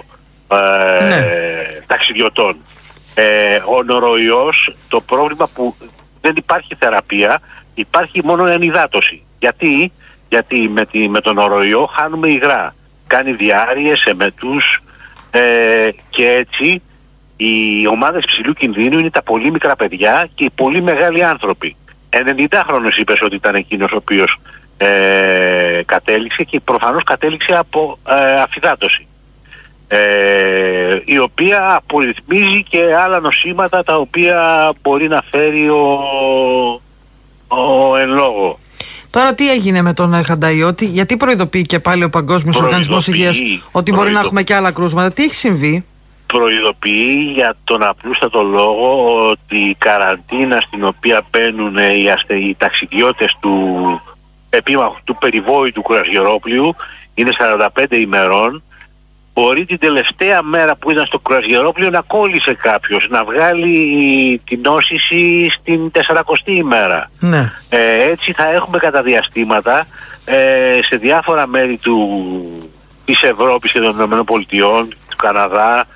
ταξιδιωτών. Ο νοροϊός, το πρόβλημα που δεν υπάρχει θεραπεία, υπάρχει μόνο ενυδάτωση. Γιατί με τον νοροϊό χάνουμε υγρά. Κάνει διάρειες, εμετούς και έτσι οι ομάδες ψηλού κινδύνου είναι τα πολύ μικρά παιδιά και οι πολύ μεγάλοι άνθρωποι. 90χρονος είπες ότι ήταν εκείνος ο οποίος κατέληξε και προφανώς κατέληξε από αφυδάτωση. Η οποία απορριθμίζει και άλλα νοσήματα τα οποία μπορεί να φέρει ο εν λόγω. Τώρα τι έγινε με τον Χανταϊό, γιατί προειδοποιεί και πάλι ο Παγκόσμιος Οργανισμός Υγείας ότι μπορεί να έχουμε και άλλα κρούσματα, τι έχει συμβεί? Προειδοποιεί για τον απλούστατο λόγο ότι η καραντίνα στην οποία μπαίνουν οι ταξιδιώτες του περιβόητου κρουαζιερόπλοιου είναι 45 ημερών. Μπορεί την τελευταία μέρα που ήταν στο κρουαζιερόπλοιο να κόλλησε κάποιος, να βγάλει την νόσηση στην 40η ημέρα. Ναι. Έτσι θα έχουμε κατά διαστήματα σε διάφορα μέρη της Ευρώπης και των ΗΠΑ, του Καναδά,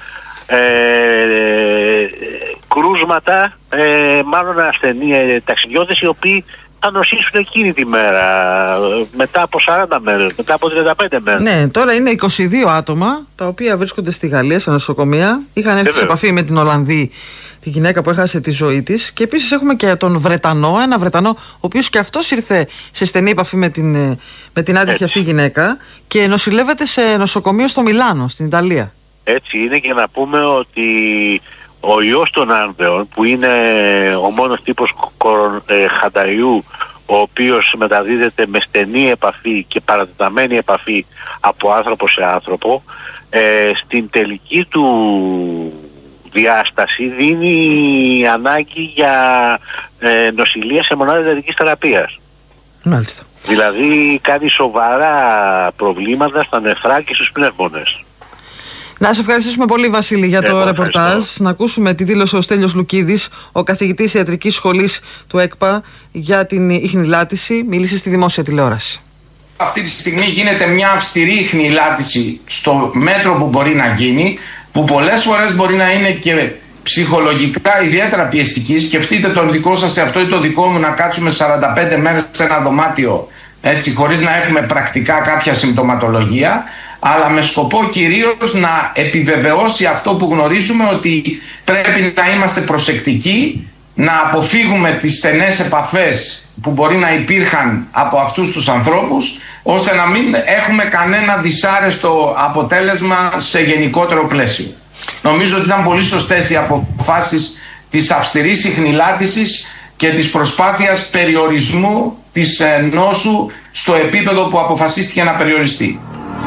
κρούσματα, μάλλον ασθενείς ταξιδιώτες οι οποίοι θα νοσήσουν εκείνη τη μέρα, μετά από 40 μέρες, μετά από 35 μέρες. Ναι, τώρα είναι 22 άτομα τα οποία βρίσκονται στη Γαλλία, σε νοσοκομεία. Είχαν έρθει σε επαφή με την Ολλανδή, τη γυναίκα που έχασε τη ζωή της. Και επίσης έχουμε και τον Βρετανό, ένα Βρετανό, ο οποίος και αυτός ήρθε σε στενή επαφή με την άτυχη αυτή γυναίκα και νοσηλεύεται σε νοσοκομείο στο Μιλάνο, στην Ιταλία. Έτσι είναι, και να πούμε ότι ο ιός των άνδεων, που είναι ο μόνος τύπος Χανταϊού, ο οποίος μεταδίδεται με στενή επαφή και παρατεταμένη επαφή από άνθρωπο σε άνθρωπο, στην τελική του διάσταση δίνει ανάγκη για νοσηλεία σε μονάδα εντατικής θεραπείας. Μάλιστα. Δηλαδή κάνει σοβαρά προβλήματα στα νεφρά και στους πνεύμονες. Να σε ευχαριστήσουμε πολύ, Βασίλη, για το ρεπορτάζ. Να ακούσουμε τη δήλωση ο Στέλιος Λουκίδης, ο καθηγητής ιατρικής σχολής του ΕΚΠΑ, για την ιχνηλάτηση. Μίλησε στη δημόσια τηλεόραση. Αυτή τη στιγμή γίνεται μια αυστηρή ιχνηλάτηση στο μέτρο που μπορεί να γίνει, που πολλές φορές μπορεί να είναι και ψυχολογικά ιδιαίτερα πιεστική. Σκεφτείτε τον δικό σας εαυτό ή το δικό μου να κάτσουμε 45 μέρες σε ένα δωμάτιο, έτσι, χωρίς να έχουμε πρακτικά κάποια συμπτωματολογία, αλλά με σκοπό κυρίως να επιβεβαιώσει αυτό που γνωρίζουμε, ότι πρέπει να είμαστε προσεκτικοί, να αποφύγουμε τις στενές επαφές που μπορεί να υπήρχαν από αυτούς τους ανθρώπους, ώστε να μην έχουμε κανένα δυσάρεστο αποτέλεσμα σε γενικότερο πλαίσιο. Νομίζω ότι ήταν πολύ σωστές οι αποφάσεις της αυστηρής ιχνηλάτησης και της προσπάθειας περιορισμού της νόσου στο επίπεδο που αποφασίστηκε να περιοριστεί.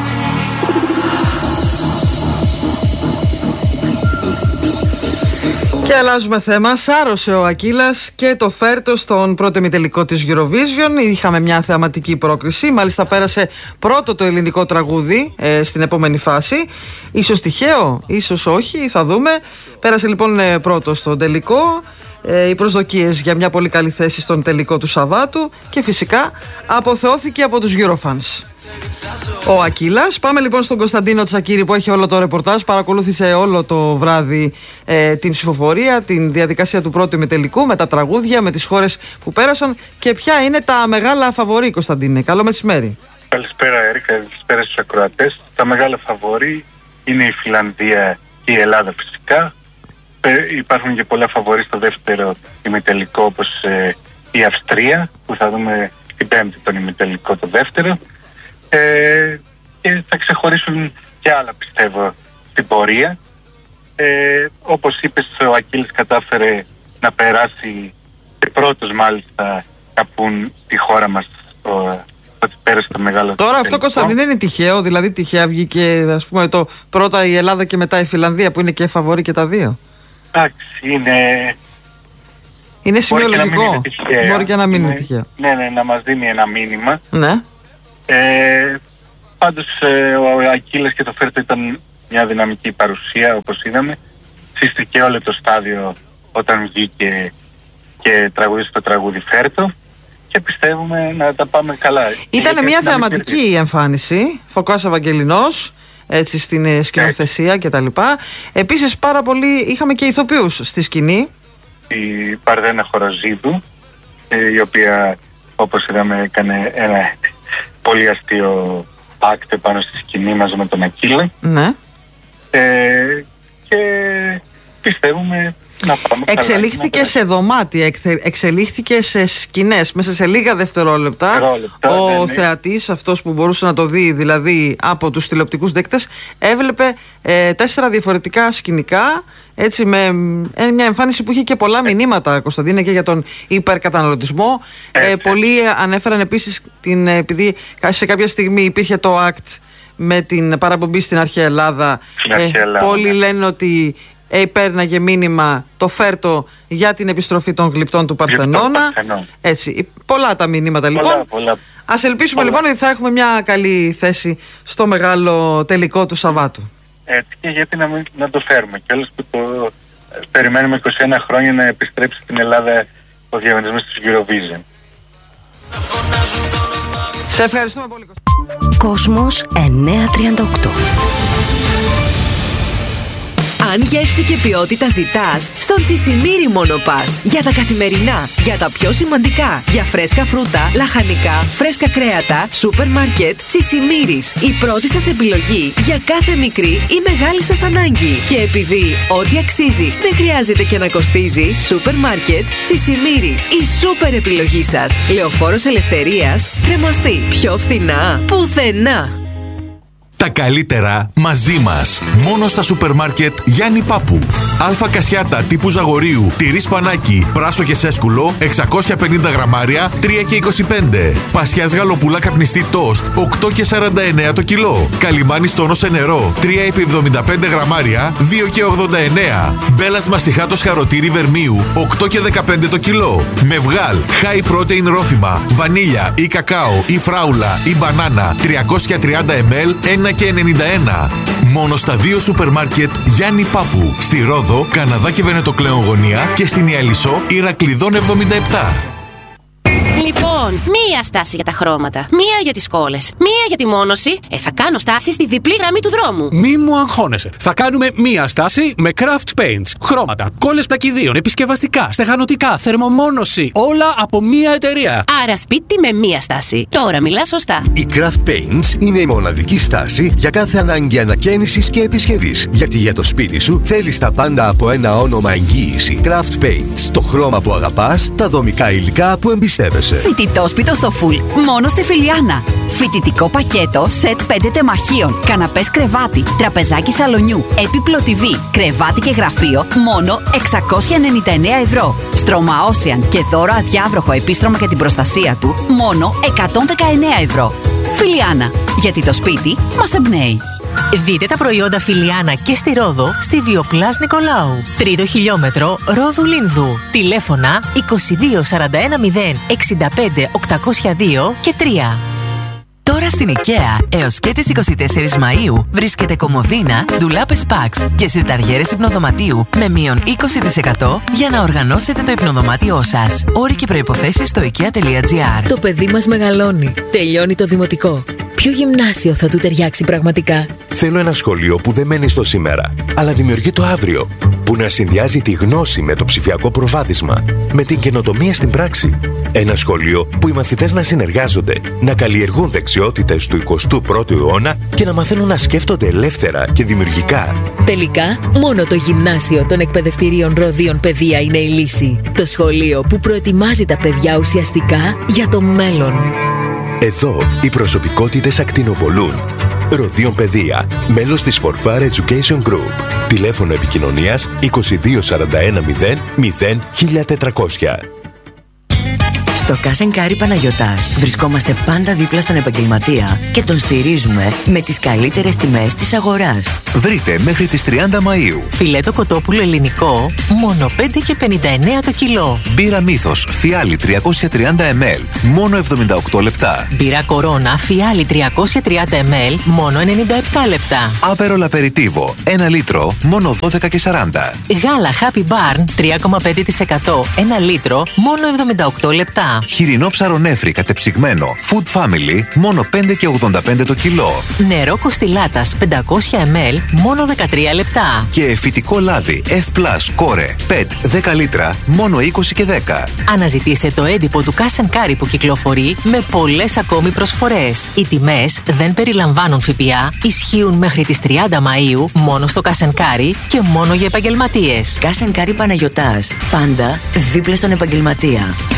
Και αλλάζουμε θέμα. Σάρωσε ο Ακύλας και το Φέρτο στον πρώτο ημιτελικό της Eurovision. Είχαμε μια θεαματική πρόκριση. Μάλιστα πέρασε πρώτο το ελληνικό τραγούδι στην επόμενη φάση. Ίσως τυχαίο, ίσως όχι, θα δούμε. Πέρασε λοιπόν πρώτο στον τελικό. Οι προσδοκίες για μια πολύ καλή θέση στον τελικό του Σαββάτου. Και φυσικά αποθεώθηκε από τους Eurofans ο Ακύλας. Πάμε λοιπόν στον Κωνσταντίνο Τσακίρη, που έχει όλο το ρεπορτάζ. Παρακολούθησε όλο το βράδυ την ψηφοφορία, την διαδικασία του πρώτου ημιτελικού, με τα τραγούδια, με τις χώρες που πέρασαν. Και ποια είναι τα μεγάλα φαβορί, Κωνσταντίνε? Καλό μεσημέρι. Καλησπέρα, Έρικα. Καλησπέρα στους ακροατές. Τα μεγάλα φαβορί είναι η Φιλανδία και η Ελλάδα φυσικά. Υπάρχουν και πολλά φαβορί στο δεύτερο ημιτελικό, όπως η Αυστρία, που θα δούμε την Πέμπτη τον ημιτελικό το δεύτερο. και θα ξεχωρίσουν και άλλα, πιστεύω, στην πορεία. Όπως είπες, ο Ακύλης κατάφερε να περάσει και πρώτος μάλιστα κάπου τη χώρα μας ότι πέρασε το μεγάλο. Τώρα αυτό, Κωνσταντίνε, είναι τυχαίο? Δηλαδή τυχαία βγήκε, ας πούμε, πρώτα η Ελλάδα και μετά η Φιλανδία, που είναι και φαβορί και τα δύο? Εντάξει, είναι σημειολογικό. Μπορεί και να μην είναι τυχαίο. Ναι, να μας δίνει ένα μήνυμα. Ναι. Πάντως ο Ακύλης και το Φέρτο ήταν μια δυναμική παρουσία, όπως είδαμε. Σύστηκε όλο το στάδιο όταν βγήκε και τραγουδίσε το τραγούδι Φέρτο, και πιστεύουμε να τα πάμε καλά. Ήταν μια θεαματική εμφάνιση, Φωκάς Ευαγγελινός, έτσι, στην σκηνοθεσία κτλ. Επίσης πάρα πολύ, είχαμε και ηθοποιούς στη σκηνή. Η Παρδένα Χοροζίδου, η οποία, όπως είδαμε, έκανε ένα πολύ αστείο άκτε πάνω στη σκηνή μαζί με τον Ακύλη. Ναι. Και πιστεύουμε να πάμε εξελίχθηκε καλά, σε δωμάτια, εξελίχθηκε σε σκηνές. Μέσα σε λίγα δευτερόλεπτα ο θεατής, αυτός που μπορούσε να το δει δηλαδή από τους τηλεοπτικούς δείκτες, έβλεπε 4 διαφορετικά σκηνικά, έτσι, με μια εμφάνιση που είχε και πολλά μηνύματα, Κωνσταντίνε, και για τον υπερκαταναλωτισμό. Πολλοί ανέφεραν επίσης επειδή σε κάποια στιγμή υπήρχε το act με την παραπομπή στην αρχαία Ελλάδα. Πολλοί λένε ότι πέρναγε μήνυμα το Φέρτο για την επιστροφή των γλυπτών του Παρθενώνα. Έτσι, πολλά τα μηνύματα λοιπόν. Ας ελπίσουμε λοιπόν ότι θα έχουμε μια καλή θέση στο μεγάλο τελικό του Σαββάτου. Έτσι, και γιατί να το φέρουμε. Και όλες που το περιμένουμε 21 χρόνια να επιστρέψει στην Ελλάδα ο διαγωνισμός του Eurovision. Σε ευχαριστούμε πολύ. Κόσμος 938. Αν γεύση και ποιότητα ζητάς, στον Τσισιμίρι μόνο πας. Για τα καθημερινά, για τα πιο σημαντικά, για φρέσκα φρούτα, λαχανικά, φρέσκα κρέατα, σούπερ μάρκετ, Τσισιμίρις. Η πρώτη σας επιλογή για κάθε μικρή ή μεγάλη σας ανάγκη. Και επειδή ό,τι αξίζει δεν χρειάζεται και να κοστίζει, σούπερ μάρκετ, Τσισιμίρις. Η σούπερ επιλογή σας. Λεωφόρος Ελευθερίας, κρεμαστή. Πιο φθηνά, πουθενά. Τα καλύτερα μαζί μας. Μόνο στα σούπερ μάρκετ Γιάννη Πάπου. Αλφα κασιάτα τύπου Ζαγορίου, τυρί σπανάκι, πράσο και σέσκουλο, 650 γραμμάρια, 3,25. Πασιάς γαλοπούλα καπνιστή τόστ, 8,49 το κιλό. Καλιμάνι στόνο σε νερό, 3,75 γραμμάρια, 2,89. Μπέλας μαστιχάτος χαροτήρι βερμίου, 8,15 το κιλό. Μευγάλ, high protein ρόφημα, βανίλια ή κακάο ή φράουλα ή μπανάνα, 330 ml, 1,91. Μόνο στα 2 σούπερ μάρκετ Γιάννη Πάπου. Στη Ρόδο, Καναδά και Βενετοκλέον Γωνία, και στην Ιαλισσό, Ηρακλειδών 77. Λοιπόν, μία στάση για τα χρώματα, μία για τις κόλλες, μία για τη μόνωση. Θα κάνω στάση στη διπλή γραμμή του δρόμου. Μη μου αγχώνεσαι. Θα κάνουμε μία στάση με craft paints. Χρώματα, κόλλες πλακιδίων, επισκευαστικά, στεγανοτικά, θερμομόνωση. Όλα από μία εταιρεία. Άρα σπίτι με μία στάση. Τώρα μιλά σωστά. Η craft paints είναι η μοναδική στάση για κάθε ανάγκη ανακαίνησης και επισκευής. Γιατί για το σπίτι σου θέλεις τα πάντα από ένα όνομα εγγύηση. Craft paints. Το χρώμα που αγαπάς, τα δομικά υλικά που εμπιστεύεσαι. Φοιτητόσπιτο στο φουλ, μόνο στη Φιλιάνα. Φοιτητικό πακέτο, σετ 5 τεμαχίων, καναπές κρεβάτι, τραπεζάκι σαλονιού, έπιπλο TV, κρεβάτι και γραφείο, μόνο 699 ευρώ. Στρώμα Ocean και δώρο αδιάβροχο επίστρωμα για την προστασία του, μόνο 119 ευρώ. Φιλιάνα, γιατί το σπίτι μας εμπνέει. Δείτε τα προϊόντα Φιλιάνα και στη Ρόδο, στη Βιοπλάς Νικολάου. 3ο χιλιόμετρο Ρόδου Λίνδου. Τηλέφωνα 22 41 0 65 802 και 3. Τώρα στην IKEA, έως και τις 24 Μαΐου, βρίσκεται κομμωδίνα, ντουλάπες Pax και σιρταριέρες υπνοδωματίου με μείον 20% για να οργανώσετε το υπνοδωμάτιό σας. Όροι και προϋποθέσεις στο ikea.gr. Το παιδί μας μεγαλώνει. Τελειώνει το δημοτικό. Ποιο γυμνάσιο θα του ταιριάξει πραγματικά? Θέλω ένα σχολείο που δεν μένει στο σήμερα, αλλά δημιουργεί το αύριο. Που να συνδυάζει τη γνώση με το ψηφιακό προβάδισμα, με την καινοτομία στην πράξη. Ένα σχολείο που οι μαθητές να συνεργάζονται, να καλλιεργούν δεξιότητες του 21ου αιώνα και να μαθαίνουν να σκέφτονται ελεύθερα και δημιουργικά. Τελικά, μόνο το γυμνάσιο των εκπαιδευτηρίων Ροδίων Παιδεία είναι η λύση. Το σχολείο που προετοιμάζει τα παιδιά ουσιαστικά για το μέλλον. Εδώ οι προσωπικότητες ακτινοβολούν. Ροδίων Παιδεία. Μέλος της Forfar Education Group. Τηλέφωνο επικοινωνίας 2241 0 1400. Στο Cash & Carry Παναγιωτάς βρισκόμαστε πάντα δίπλα στον επαγγελματία και τον στηρίζουμε με τις καλύτερες τιμές της αγοράς. Βρείτε μέχρι τις 30 Μαΐου φιλέτο κοτόπουλο ελληνικό μόνο 5,59 το κιλό. Μπύρα Μύθος Φιάλι 330 ml μόνο 78 λεπτά. Μπύρα Κορώνα Φιάλι 330 ml μόνο 97 λεπτά. Άπερολ Απεριτίβο 1 λίτρο μόνο 12,40. Γάλα Happy Barn 3,5% 1 λίτρο μόνο 78 λεπτά. Χοιρινό ψαρονέφρι κατεψυγμένο Food Family μόνο 5,85 το κιλό. Νερό Κοστιλάτας 500 ml μόνο 13 λεπτά. Και φυτικό λάδι F+ Core PET 10 λίτρα μόνο 20 και 10. Αναζητήστε το έντυπο του Cash & Carry που κυκλοφορεί με πολλές ακόμη προσφορές. Οι τιμές δεν περιλαμβάνουν ΦΠΑ, ισχύουν μέχρι τις 30 Μαΐου μόνο στο Cash & Carry και μόνο για επαγγελματίες. Cash & Carry Παναγιωτάς. Πάντα δίπλα στον επαγγελματία.